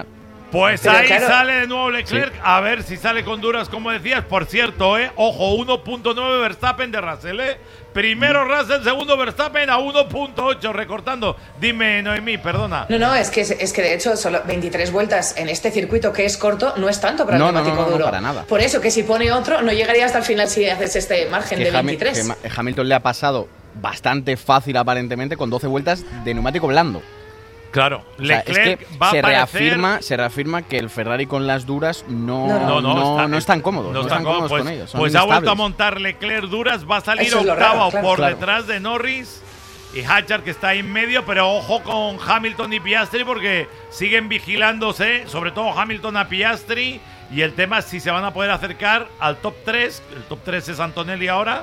Speaker 3: Pues
Speaker 6: Pero
Speaker 3: ahí
Speaker 6: claro,
Speaker 3: sale de nuevo Leclerc,
Speaker 4: Sí.
Speaker 3: a ver si sale con duras, como decías. Por cierto, eh, ojo, uno punto nueve Verstappen de Russell, eh. Primero Russell, segundo Verstappen a uno punto ocho, recortando. Dime, Noemí, perdona.
Speaker 6: No, no, es que, es que de hecho solo veintitrés vueltas en este circuito que es corto no es tanto para el
Speaker 4: No, no,
Speaker 6: neumático
Speaker 4: no, no, no,
Speaker 6: duro.
Speaker 4: para nada.
Speaker 6: Por eso que si pone otro no llegaría hasta el final si haces este margen
Speaker 4: Que
Speaker 6: de
Speaker 4: Hamil-
Speaker 6: veintitrés.
Speaker 4: que Ma- Hamilton le ha pasado bastante fácil aparentemente con doce vueltas de neumático blando.
Speaker 3: Claro,
Speaker 4: O sea,
Speaker 3: Leclerc
Speaker 4: es que
Speaker 3: va
Speaker 4: se
Speaker 3: a aparecer-
Speaker 4: reafirma, se reafirma que el Ferrari con las duras no,
Speaker 3: No, no,
Speaker 4: no,
Speaker 3: está-
Speaker 4: no están cómodos.
Speaker 3: no
Speaker 4: No,
Speaker 3: están
Speaker 4: están cómodos
Speaker 3: cómodos,
Speaker 4: con
Speaker 3: pues-
Speaker 4: ellos. Son
Speaker 3: Pues ha vuelto a
Speaker 4: inestables.
Speaker 3: montar Leclerc duras, va a salir
Speaker 6: Eso es lo
Speaker 3: octavo
Speaker 6: raro, claro.
Speaker 3: por
Speaker 6: Claro.
Speaker 3: detrás de Norris y Hatchard, que está ahí en medio, pero ojo con Hamilton y Piastri porque siguen vigilándose, sobre todo Hamilton a Piastri, y el tema es si se van a poder acercar al top tres, el top tres es Antonelli ahora,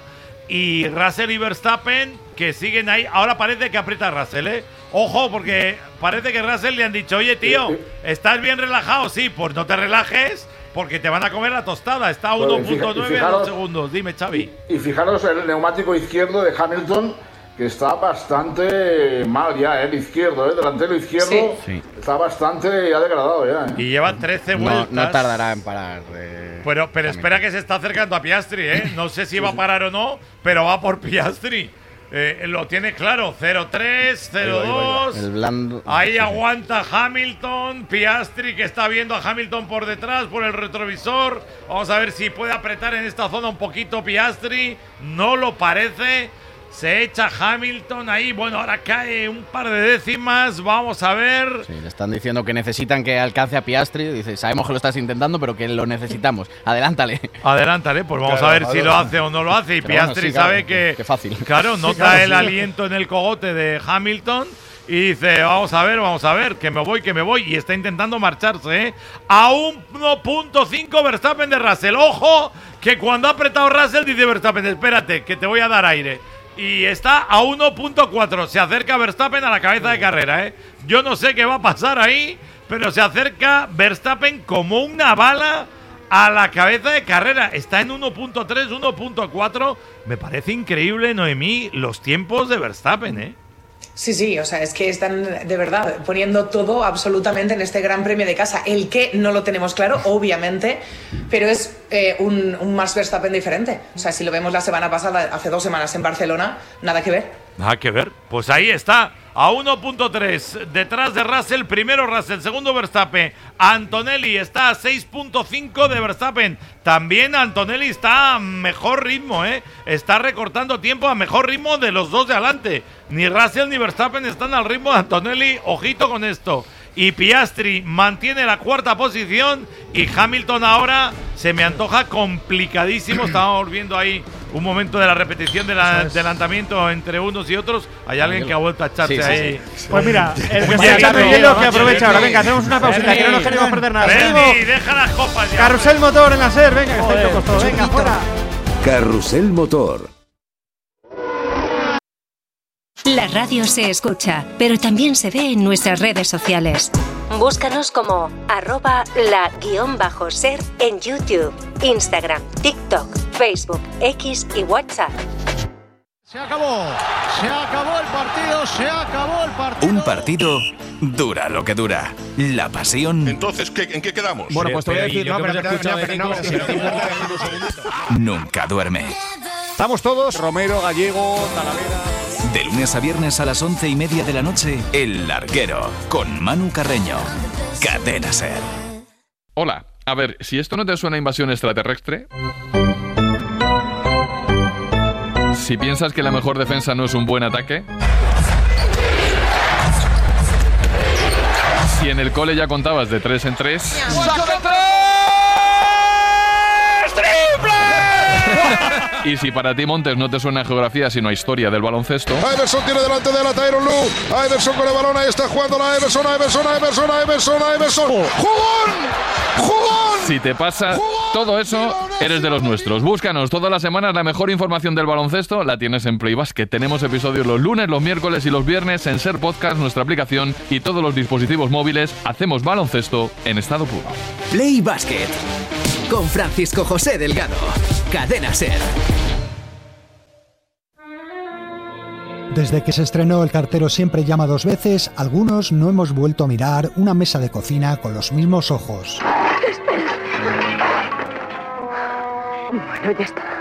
Speaker 3: y Russell y Verstappen, que siguen ahí. Ahora parece que aprieta Russell, ¿eh? Ojo, porque parece que Russell le han dicho, oye, tío, ¿estás bien relajado? Sí, pues no te relajes, porque te van a comer la tostada. Está a
Speaker 7: Bueno,
Speaker 3: uno
Speaker 7: y fija-
Speaker 3: punto
Speaker 7: y
Speaker 3: nueve
Speaker 7: fijaros-
Speaker 3: segundos. Dime, Xavi.
Speaker 7: Y fijaros el neumático izquierdo de Hamilton, que está bastante mal ya, el izquierdo, el delantero izquierdo
Speaker 4: Sí. Sí.
Speaker 7: está bastante ya degradado ya. ¿eh?
Speaker 3: Y lleva trece
Speaker 4: No,
Speaker 3: vueltas.
Speaker 4: no tardará en parar. eh,
Speaker 3: Pero, pero espera que se está acercando a Piastri, ¿eh? No sé si va a parar o no, pero va por Piastri. Eh, lo tiene claro, cero tres, cero dos.
Speaker 4: El blando.
Speaker 3: Ahí aguanta Hamilton, Piastri que está viendo a Hamilton por detrás, por el retrovisor. Vamos a ver si puede apretar en esta zona un poquito Piastri. No lo parece. Se echa Hamilton ahí. Bueno, ahora cae un par de décimas. Vamos a ver.
Speaker 4: Sí, le están diciendo que necesitan que alcance a Piastri. Dice, sabemos que lo estás intentando, pero que lo necesitamos. Adelántale.
Speaker 3: Adelántale, pues vamos
Speaker 4: Claro,
Speaker 3: a ver si
Speaker 4: claro.
Speaker 3: lo hace o no lo hace. Y
Speaker 4: Pero bueno,
Speaker 3: Piastri
Speaker 4: sí, claro,
Speaker 3: sabe que.
Speaker 4: qué fácil.
Speaker 3: Claro,
Speaker 4: Sí,
Speaker 3: nota
Speaker 4: claro,
Speaker 3: el
Speaker 4: sí.
Speaker 3: aliento en el cogote de Hamilton. Y dice, vamos a ver, vamos a ver, que me voy, que me voy. Y está intentando marcharse, ¿eh? A uno punto cinco Verstappen de Russell. Ojo, que cuando ha apretado Russell dice Verstappen, espérate, que te voy a dar aire. Y está a uno punto cuatro. Se acerca Verstappen a la cabeza de carrera, ¿eh? Yo no sé qué va a pasar ahí, pero se acerca Verstappen como una bala a la cabeza de carrera. Está en uno punto tres, uno punto cuatro. Me parece increíble, Noemí, los tiempos de Verstappen, ¿eh?
Speaker 6: Sí, sí, o sea, es que están de verdad poniendo todo absolutamente en este Gran Premio de casa. El qué no lo tenemos claro, obviamente, pero es eh, un, un Max Verstappen diferente. O sea, si lo vemos la semana pasada, hace dos semanas en Barcelona, nada que ver.
Speaker 3: Nada que ver. Pues ahí está, a uno punto tres, detrás de Russell, primero Russell, segundo Verstappen. Antonelli está a seis punto cinco de Verstappen. También Antonelli está a mejor ritmo, ¿eh? Está recortando tiempo a mejor ritmo de los dos de adelante. Ni Russell ni Verstappen están al ritmo de Antonelli. Ojito con esto. Y Piastri mantiene la cuarta posición. Y Hamilton ahora se me antoja complicadísimo. Estábamos viendo ahí un momento de la repetición del adelantamiento entre unos y otros. Hay alguien que ha vuelto a echarse
Speaker 2: Sí, sí,
Speaker 3: ahí.
Speaker 2: sí. Pues mira, el que
Speaker 3: Un
Speaker 2: está echando el
Speaker 3: hielo,
Speaker 2: hielo que
Speaker 3: macho,
Speaker 2: aprovecha ahora.
Speaker 3: Bernie.
Speaker 2: Venga, hacemos una pausita, que no nos queremos perder nada.
Speaker 3: Bernie,
Speaker 2: Seguimos.
Speaker 3: deja las copas ya.
Speaker 2: Carrusel motor en la SER, venga, que estáis locos todos. Venga, fuera.
Speaker 9: Carrusel Motor.
Speaker 8: La radio se escucha, pero también se ve en nuestras redes sociales.
Speaker 12: Búscanos como arroba la guión bajo ser en YouTube, Instagram, TikTok, Facebook, X y WhatsApp.
Speaker 10: Se acabó, se acabó el partido, se acabó el partido.
Speaker 13: Un partido dura lo que dura. La pasión
Speaker 18: Entonces, ¿qué, ¿en qué quedamos?
Speaker 10: Bueno, pues te voy a decir, no, pero, pero, no, pero, no, pero, si no te importa, un segundito.
Speaker 13: nunca duerme.
Speaker 10: Estamos todos, Romero, Gallego, Talavera.
Speaker 13: De lunes a viernes a las once y media de la noche, El Larguero, con Manu Carreño. Cadena Ser.
Speaker 23: Hola, a ver, si esto no te suena a invasión extraterrestre... Si piensas que la mejor defensa no es un buen ataque... Si en el cole ya contabas de tres en tres...
Speaker 10: ¡Saco de tres!
Speaker 23: Y si para ti, Montes, no te suena a geografía sino a historia del baloncesto...
Speaker 18: Iverson tiene delante de la Tyron Lue. Iverson con el balón, ahí está jugando la Iverson, Iverson, Iverson, Iverson, Iverson. ¡Jugón! ¡Jugón!
Speaker 23: Si te pasa todo eso, eres de los nuestros. Búscanos todas las semanas la mejor información del baloncesto. La tienes en Play Basket. Tenemos episodios los lunes, los miércoles y los viernes en Ser Podcast, nuestra aplicación y todos los dispositivos móviles. Hacemos baloncesto en estado puro.
Speaker 11: Play Basket con Francisco José Delgado. Cadena Ser.
Speaker 14: Desde que se estrenó El cartero siempre llama dos veces, algunos no hemos vuelto a mirar una mesa de cocina con los mismos ojos.
Speaker 15: Bueno, ya está.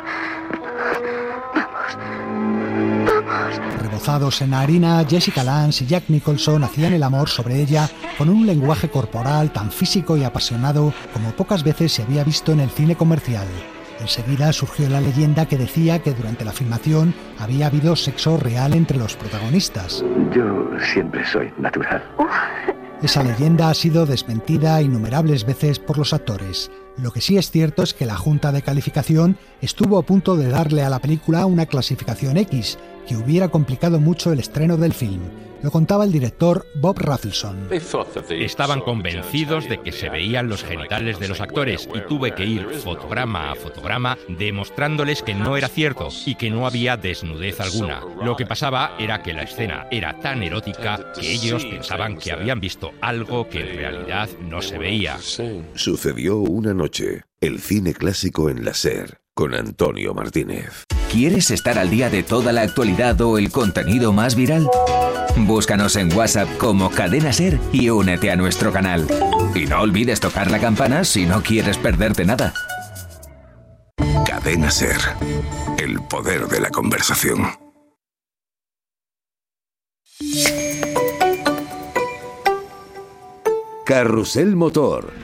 Speaker 14: Rebozados en la harina, Jessica Lange y Jack Nicholson hacían el amor sobre ella con un lenguaje corporal tan físico y apasionado como pocas veces se había visto en el cine comercial. Enseguida surgió la leyenda que decía que durante la filmación había habido sexo real entre los protagonistas.
Speaker 17: Yo siempre soy natural.
Speaker 14: Esa leyenda ha sido desmentida innumerables veces por los actores. Lo que sí es cierto es que la Junta de Calificación estuvo a punto de darle a la película una clasificación X, que hubiera complicado mucho el estreno del film. Lo contaba el director Bob Rafelson.
Speaker 16: Estaban convencidos de que se veían los genitales de los actores y tuve que ir fotograma a fotograma demostrándoles que no era cierto y que no había desnudez alguna. Lo que pasaba era que la escena era tan erótica que ellos pensaban que habían visto algo que en realidad no se veía.
Speaker 9: Sucedió una noche. El cine clásico en la SER, con Antonio Martínez.
Speaker 24: ¿Quieres estar al día de toda la actualidad o el contenido más viral? Búscanos en WhatsApp como Cadena SER y únete a nuestro canal. Y no olvides tocar la campana si no quieres perderte nada.
Speaker 9: Cadena SER. El poder de la conversación. Carrusel Motor.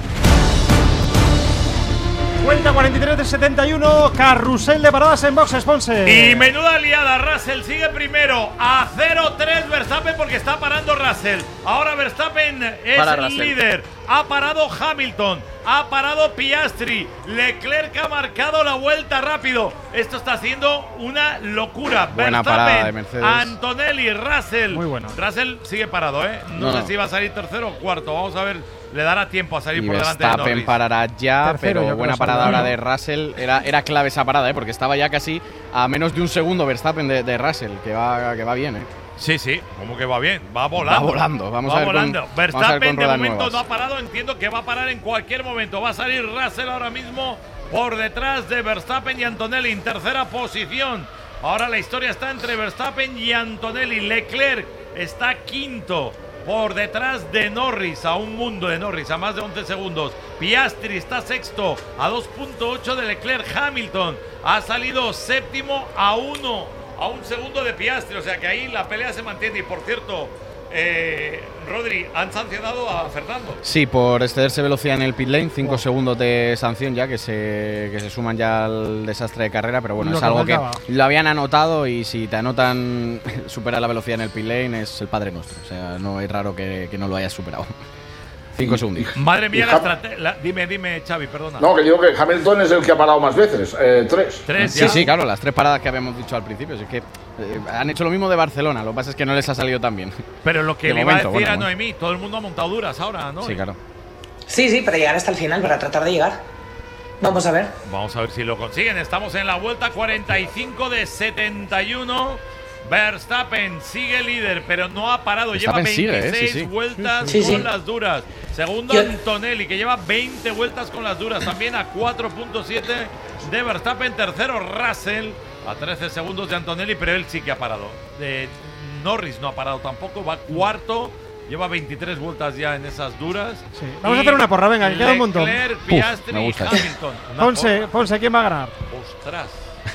Speaker 2: Cuenta cuarenta y tres de setenta y uno, carrusel de paradas en boxes, Ponce.
Speaker 3: Y menuda liada, Russell sigue primero a cero tres Verstappen porque está parando Russell. Ahora Verstappen es
Speaker 4: Para
Speaker 3: el
Speaker 4: Russell.
Speaker 3: líder. Ha parado Hamilton, ha parado Piastri, Leclerc ha marcado la vuelta rápido. Esto está siendo una locura.
Speaker 4: Buena parada de Mercedes.
Speaker 3: Antonelli, Russell.
Speaker 2: Muy bueno.
Speaker 3: Russell sigue parado, ¿eh? No,
Speaker 4: No.
Speaker 3: sé si va a salir tercero o cuarto. Vamos a ver, le dará tiempo a salir
Speaker 4: Y
Speaker 3: por delante de
Speaker 4: Verstappen
Speaker 3: Norris.
Speaker 4: parará ya,
Speaker 2: Tercero, yo
Speaker 4: pero
Speaker 2: creo
Speaker 4: buena
Speaker 2: que
Speaker 4: parada
Speaker 2: seguro.
Speaker 4: ahora de Russell. Era, era clave esa parada, ¿eh? Porque estaba ya casi a menos de un segundo Verstappen de, de Russell, que va, que va bien, ¿eh?
Speaker 3: Sí, sí, como que va bien, va volando.
Speaker 4: Va volando, vamos
Speaker 3: va
Speaker 4: a ver con-
Speaker 3: volando.
Speaker 4: vamos a ver
Speaker 3: Verstappen
Speaker 4: con
Speaker 3: de
Speaker 4: ruedas
Speaker 3: momento
Speaker 4: nuevas.
Speaker 3: no ha parado, entiendo que va a parar en cualquier momento. Va a salir Russell ahora mismo por detrás de Verstappen y Antonelli en tercera posición. Ahora la historia está entre Verstappen y Antonelli. Leclerc está quinto por detrás de Norris, a un mundo de Norris, a más de once segundos. Piastri está sexto a dos punto ocho de Leclerc. Hamilton ha salido séptimo a uno. A un segundo de Piastri, o sea que ahí la pelea se mantiene. Y por cierto, eh, Rodri, han sancionado a Fernando.
Speaker 4: Sí, por excederse velocidad en el pit lane, cinco segundos de sanción ya, que se, que se suman ya al desastre de carrera, pero bueno,
Speaker 2: Lo
Speaker 4: es
Speaker 2: que
Speaker 4: algo que
Speaker 2: faltaba.
Speaker 4: lo habían anotado y si te anotan superar la velocidad en el pit lane es el Padre Nuestro, o sea, no es raro que, que no lo hayas superado. Cinco segundos.
Speaker 3: Madre mía,
Speaker 7: y
Speaker 3: la
Speaker 7: Ham-
Speaker 3: estrategia. Dime, dime, Xavi, perdona.
Speaker 7: No, que digo que Hamilton es el que ha parado más veces, eh, tres.
Speaker 3: Tres
Speaker 4: Sí,
Speaker 3: ya.
Speaker 4: sí, claro, las tres paradas que habíamos dicho al principio, es que eh, han hecho lo mismo de Barcelona, lo que pasa es que no les ha salido tan bien.
Speaker 3: Pero lo que
Speaker 4: De
Speaker 3: le
Speaker 4: momento,
Speaker 3: iba a decir
Speaker 4: bueno,
Speaker 3: a
Speaker 4: bueno.
Speaker 3: Noemí, todo el mundo ha montado duras ahora, ¿no?
Speaker 4: Sí, claro.
Speaker 6: Sí, sí, para llegar hasta el final, para tratar de llegar. Vamos a ver.
Speaker 3: Vamos a ver si lo consiguen. Estamos en la vuelta cuarenta y cinco de setenta y uno. Verstappen sigue líder, pero no ha parado.
Speaker 4: Verstappen
Speaker 3: lleva
Speaker 4: sigue, ¿eh?
Speaker 3: veintiséis
Speaker 4: Sí, sí.
Speaker 3: vueltas
Speaker 6: Sí,
Speaker 3: con
Speaker 6: sí.
Speaker 3: las duras. Segundo,
Speaker 6: Yo-
Speaker 3: Antonelli, que lleva veinte vueltas con las duras. También a cuatro punto siete de Verstappen. Tercero, Russell, a trece segundos de Antonelli, pero él sí que ha parado. Eh, Norris no ha parado tampoco. Va cuarto. Lleva veintitrés vueltas ya en esas duras.
Speaker 2: Sí. Vamos a hacer una porra, venga, que queda un montón.
Speaker 3: Leclerc,
Speaker 4: Uf,
Speaker 3: Piastri
Speaker 4: me
Speaker 3: y
Speaker 4: gusta.
Speaker 3: Hamilton. Una
Speaker 2: Ponce,
Speaker 3: porra.
Speaker 2: Ponce, ¿quién va a ganar?
Speaker 3: Ostras.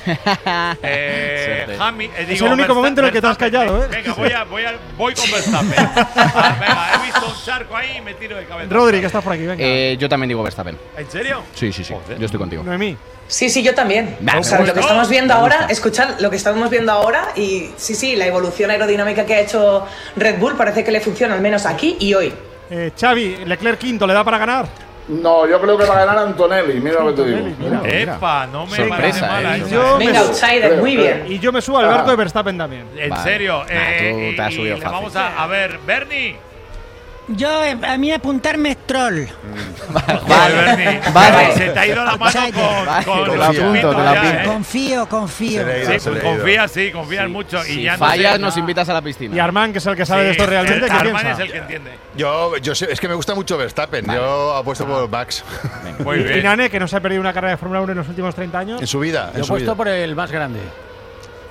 Speaker 3: eh,
Speaker 4: Suerte.
Speaker 3: Hami- eh,
Speaker 2: Es
Speaker 3: digo,
Speaker 2: el único
Speaker 3: Versta-
Speaker 2: momento en el que te has
Speaker 3: Verstappen.
Speaker 2: callado, ¿eh?
Speaker 3: Venga, voy, a, voy, a, voy con Verstappen. Ah, venga, he visto un charco ahí y me tiro de cabeza.
Speaker 2: Rodri, que estás por aquí, venga.
Speaker 4: Eh, yo también digo Verstappen.
Speaker 3: ¿En serio?
Speaker 4: Sí, sí, sí,
Speaker 3: Joder.
Speaker 4: yo estoy contigo.
Speaker 2: Noemí.
Speaker 6: Sí, sí, yo también.
Speaker 4: Nah,
Speaker 6: O sea,
Speaker 4: me
Speaker 6: lo que
Speaker 3: gusta.
Speaker 6: estamos viendo
Speaker 4: Me
Speaker 6: ahora,
Speaker 4: gusta.
Speaker 6: escuchad lo que estamos viendo ahora y sí, sí, la evolución aerodinámica que ha hecho Red Bull parece que le funciona al menos aquí y hoy.
Speaker 2: Eh, Xavi, Leclerc quinto, ¿le da para ganar?
Speaker 7: No, yo creo que va a ganar Antonelli, mira lo que te digo.
Speaker 2: Mira,
Speaker 3: Epa, no me
Speaker 4: Sorpresa,
Speaker 3: parece mala
Speaker 4: eh.
Speaker 3: esa.
Speaker 2: Yo
Speaker 6: Venga,
Speaker 2: me-
Speaker 6: outsider, muy bien.
Speaker 2: Y yo me subo al
Speaker 7: Ah.
Speaker 2: barco de Verstappen también.
Speaker 3: En
Speaker 4: Vale.
Speaker 3: serio.
Speaker 4: Nah,
Speaker 3: eh,
Speaker 4: tú te has
Speaker 3: y
Speaker 4: subido
Speaker 3: le
Speaker 4: fácil.
Speaker 3: vamos a, a ver, Bernie.
Speaker 1: Yo, eh, a mí apuntarme es troll.
Speaker 3: Vale, Bernie.
Speaker 4: Vale.
Speaker 3: Se te ha ido la mano
Speaker 1: Vale.
Speaker 3: con,
Speaker 4: Vale,
Speaker 3: con
Speaker 4: te
Speaker 3: los
Speaker 4: lo apunto,
Speaker 3: chupitos
Speaker 4: te lo
Speaker 3: ya,
Speaker 4: apunto.
Speaker 3: ¿eh?
Speaker 1: Confío, confío.
Speaker 5: Se le ha ido,
Speaker 3: Sí,
Speaker 5: se le
Speaker 3: pues
Speaker 5: ha ido.
Speaker 3: confías, sí, confías mucho. Y
Speaker 4: Si
Speaker 3: ya no
Speaker 4: fallas,
Speaker 3: sé,
Speaker 4: nos
Speaker 3: no.
Speaker 4: invitas a la piscina.
Speaker 2: Y Armán, que es el que sabe
Speaker 3: Sí,
Speaker 2: de esto realmente, ¿qué
Speaker 3: Armand
Speaker 2: piensa?
Speaker 3: es el que entiende.
Speaker 5: Yo, yo sé- es que me gusta mucho Verstappen. Yo apuesto por Max.
Speaker 3: Muy
Speaker 2: Y
Speaker 3: bien.
Speaker 2: Nane, que no se ha perdido una carrera de Fórmula uno en los últimos treinta años.
Speaker 5: En su vida,
Speaker 10: Yo
Speaker 5: en
Speaker 10: he
Speaker 5: su
Speaker 10: puesto
Speaker 5: vida.
Speaker 10: por el más grande.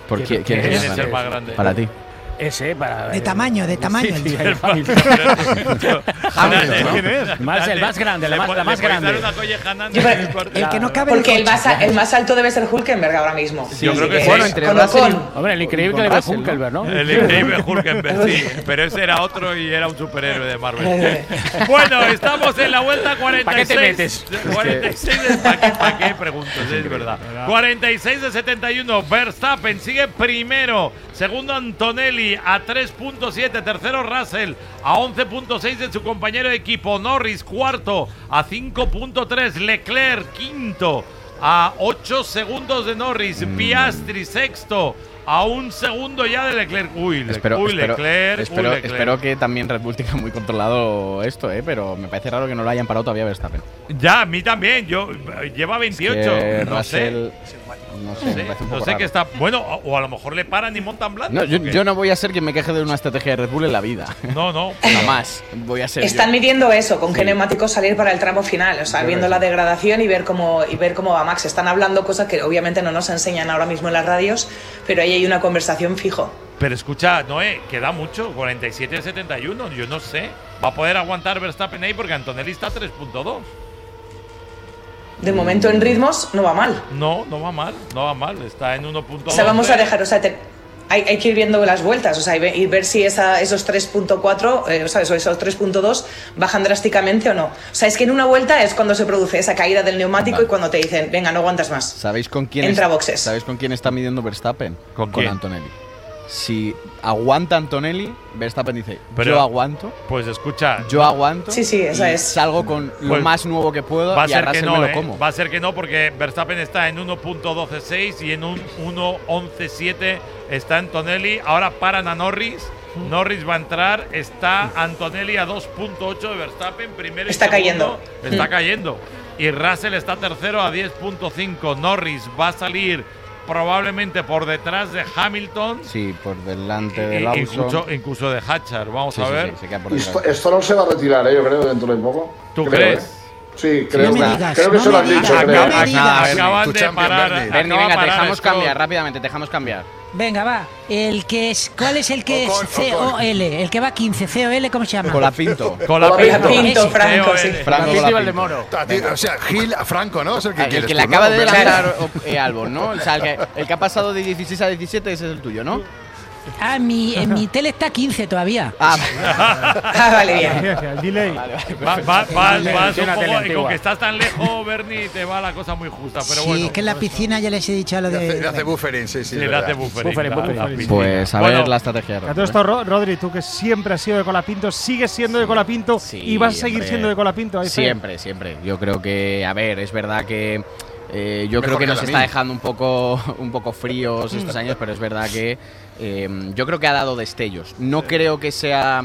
Speaker 4: ¿Por qué? ¿Quién
Speaker 3: ¿Quién
Speaker 4: es,
Speaker 3: es el más grande?
Speaker 4: Para ti.
Speaker 19: Ese, para.
Speaker 1: De tamaño, de tamaño.
Speaker 19: Sí, sí,
Speaker 1: el-
Speaker 19: el Hamilton.
Speaker 3: Hamilton, ¿no?
Speaker 2: ¿Quién es?
Speaker 19: Más, el más grande, la
Speaker 3: Le
Speaker 19: más,
Speaker 3: po-
Speaker 19: la más
Speaker 3: le podéis
Speaker 19: grande.
Speaker 3: dar una colla Hanan
Speaker 6: Yo,
Speaker 3: en
Speaker 6: pero-
Speaker 3: el partido.
Speaker 1: el que no cabe en
Speaker 6: Porque el
Speaker 1: coche.
Speaker 6: más, a- el más alto debe ser Hulkenberg ahora mismo.
Speaker 3: Yo creo que sí.
Speaker 4: Bueno, entre
Speaker 6: Con
Speaker 4: Russell y-
Speaker 6: Ocon.
Speaker 19: Hombre, el increíble que le ve Hulkenberg, ¿no?
Speaker 3: El increíble Hulkenberg, sí. Pero ese era otro y era un superhéroe de Marvel. Bueno, estamos en la vuelta cuarenta y seis.
Speaker 19: ¿Para qué te metes?
Speaker 3: cuarenta y seis de, ¿para qué, para qué? Pregunto, sí, es verdad. cuarenta y seis de setenta y uno. Verstappen sigue primero. Segundo Antonelli a tres punto siete. Tercero Russell a once punto seis de su compañero de equipo. Norris cuarto a cinco punto tres. Leclerc quinto a ocho segundos de Norris. Piastri sexto a un segundo ya de Leclerc. Uy, Le-
Speaker 4: Espero,
Speaker 3: uy,
Speaker 4: espero,
Speaker 3: Leclerc,
Speaker 4: espero,
Speaker 3: uy, Leclerc.
Speaker 4: espero que también Red Bull tenga muy controlado esto, ¿eh? Pero me parece raro que no lo hayan parado todavía Verstappen.
Speaker 3: Ya, a mí también. Yo lleva veintiocho.
Speaker 4: Que
Speaker 3: no
Speaker 4: Russell,
Speaker 3: sé.
Speaker 4: no sé,
Speaker 3: No
Speaker 4: me
Speaker 3: sé,
Speaker 4: parece un
Speaker 3: no
Speaker 4: poco
Speaker 3: sé
Speaker 4: raro.
Speaker 3: qué está. Bueno, o, o a lo mejor le paran y montan blandas.
Speaker 4: No, yo,
Speaker 3: ¿o qué?
Speaker 4: yo no voy a ser quien me queje de una estrategia de Red Bull en la vida.
Speaker 3: No, no.
Speaker 4: Jamás voy a ser
Speaker 6: Están
Speaker 4: yo.
Speaker 6: midiendo eso, con qué
Speaker 4: Sí.
Speaker 6: neumáticos salir para el tramo final, o sea,
Speaker 4: Creo
Speaker 6: viendo
Speaker 4: que
Speaker 6: la
Speaker 4: sí.
Speaker 6: degradación y ver cómo y ver cómo va Max. Están hablando cosas que obviamente no nos enseñan ahora mismo en las radios, pero ahí hay una conversación fijo.
Speaker 3: Pero escucha, Noé, queda mucho. cuarenta y siete de setenta y uno. Yo no sé. ¿Va a poder aguantar Verstappen ahí? Porque Antonelli está a tres punto dos.
Speaker 6: De momento en ritmos no va mal.
Speaker 3: No, no va mal. No va mal. Está en uno punto dos.
Speaker 6: O sea, vamos a dejar, o sea, te- hay, hay que ir viendo las vueltas, o sea, y, ve- y ver si esa, esos tres punto cuatro, eh, o sea, esos, esos tres punto dos bajan drásticamente o no. O sea, es que en una vuelta es cuando se produce esa caída del neumático
Speaker 4: Vale.
Speaker 6: y cuando te dicen, venga, no aguantas más.
Speaker 4: ¿Sabéis con quién
Speaker 6: Entra
Speaker 4: es-
Speaker 6: boxes.
Speaker 4: ¿Sabéis con quién está midiendo Verstappen?
Speaker 3: ¿Con quién?
Speaker 4: Antonelli. Si aguanta Antonelli, Verstappen dice,
Speaker 3: Pero-
Speaker 4: yo aguanto,
Speaker 3: Pues escucha.
Speaker 4: yo aguanto.
Speaker 6: Sí, sí, esa
Speaker 4: y
Speaker 6: es.
Speaker 4: salgo con lo
Speaker 3: Pues
Speaker 4: más nuevo que puedo
Speaker 3: Va a
Speaker 4: y a
Speaker 3: ser que
Speaker 4: Russell
Speaker 3: no,
Speaker 4: me lo
Speaker 3: ¿eh?
Speaker 4: como.
Speaker 3: Va a ser que no, porque Verstappen está en uno punto doce seis y en un uno once siete está Antonelli. Ahora paran a Norris. Norris va a entrar. Está Antonelli a dos punto ocho de Verstappen. Primero y
Speaker 6: Está
Speaker 3: segundo.
Speaker 6: cayendo.
Speaker 3: Está
Speaker 6: Mm.
Speaker 3: cayendo. Y Russell está tercero a diez punto cinco. Norris va a salir probablemente por detrás de Hamilton.
Speaker 4: Sí, por delante
Speaker 3: e-
Speaker 4: de
Speaker 3: e-
Speaker 4: Lawson.
Speaker 3: incluso, y de Hatchar. Vamos
Speaker 4: Sí,
Speaker 3: a
Speaker 4: sí,
Speaker 3: ver.
Speaker 4: sí, se queda por
Speaker 7: Y
Speaker 4: detrás.
Speaker 7: esto, esto no se va a retirar, ¿eh? Yo creo, dentro de poco.
Speaker 3: ¿Tú
Speaker 7: Creo,
Speaker 3: crees?
Speaker 7: ¿eh? Sí, creo,
Speaker 1: me
Speaker 7: que-
Speaker 1: digas,
Speaker 7: creo que
Speaker 1: no
Speaker 7: se lo
Speaker 1: me
Speaker 7: han
Speaker 1: digas,
Speaker 7: dicho.
Speaker 1: no
Speaker 7: creo.
Speaker 1: me
Speaker 3: Acá-
Speaker 1: digas.
Speaker 3: acaban
Speaker 5: Tu
Speaker 3: de
Speaker 5: champion,
Speaker 3: parar.
Speaker 5: Bernie.
Speaker 4: Bernie,
Speaker 3: acaba
Speaker 4: venga,
Speaker 3: de
Speaker 4: te
Speaker 3: parar
Speaker 4: dejamos
Speaker 3: Stroll.
Speaker 4: cambiar, rápidamente, te dejamos cambiar.
Speaker 1: Venga, va. El que es. ¿Cuál es el que
Speaker 5: Ocon,
Speaker 1: es C O L? El que va quince. C O L, ¿cómo se llama?
Speaker 4: Colapinto.
Speaker 3: Con la
Speaker 6: Pinto,
Speaker 1: Ese.
Speaker 6: Franco, sí.
Speaker 4: Franco
Speaker 19: Colapinto y
Speaker 4: Colapinto.
Speaker 19: Valdemoro.
Speaker 5: A ti- O sea, Gil a Franco, ¿no? Es el que
Speaker 4: El
Speaker 5: quieres
Speaker 4: que le
Speaker 5: tú,
Speaker 4: acaba
Speaker 5: ¿no?
Speaker 4: de
Speaker 5: Bernie.
Speaker 4: adelantar o- eh, Albon, ¿no? O sea, el que, el que ha pasado de dieciséis a diecisiete, ese es el tuyo, ¿no?
Speaker 1: Ah, mi, en mi tele está quince todavía.
Speaker 4: Ah,
Speaker 6: Ah, vale, bien.
Speaker 2: El delay.
Speaker 3: Va, va, va,
Speaker 19: Sí,
Speaker 3: vas
Speaker 19: sí,
Speaker 3: un
Speaker 19: una tele
Speaker 3: poco, y con
Speaker 19: antigua.
Speaker 3: que estás tan lejos, Bernie, te va la cosa muy justa. Pero
Speaker 1: sí,
Speaker 3: bueno,
Speaker 1: es que en la piscina ya les he dicho lo
Speaker 5: Le hace, le
Speaker 1: de.
Speaker 5: hace buffering, sí, sí.
Speaker 3: sí,
Speaker 5: es
Speaker 3: le
Speaker 5: verdad.
Speaker 3: hace buffering.
Speaker 19: Buffering,
Speaker 3: la-
Speaker 19: buffering.
Speaker 3: la piscina.
Speaker 4: pues a
Speaker 3: Bueno,
Speaker 4: ver la estrategia de
Speaker 2: A
Speaker 4: Red
Speaker 2: todo
Speaker 4: Bull,
Speaker 2: esto, Ro- Rodri, tú que siempre has sido de Colapinto, sigues siendo de Colapinto
Speaker 4: Sí,
Speaker 2: y vas a seguir
Speaker 4: hombre.
Speaker 2: siendo de Colapinto. ahí está.
Speaker 4: Siempre, siempre. Yo creo que, a ver, es verdad que eh, yo
Speaker 5: Mejor
Speaker 4: creo que
Speaker 5: que
Speaker 4: nos
Speaker 5: la
Speaker 4: está
Speaker 5: mía.
Speaker 4: dejando un poco, un poco fríos estos años, pero es verdad que eh, yo creo que ha dado destellos. No creo que sea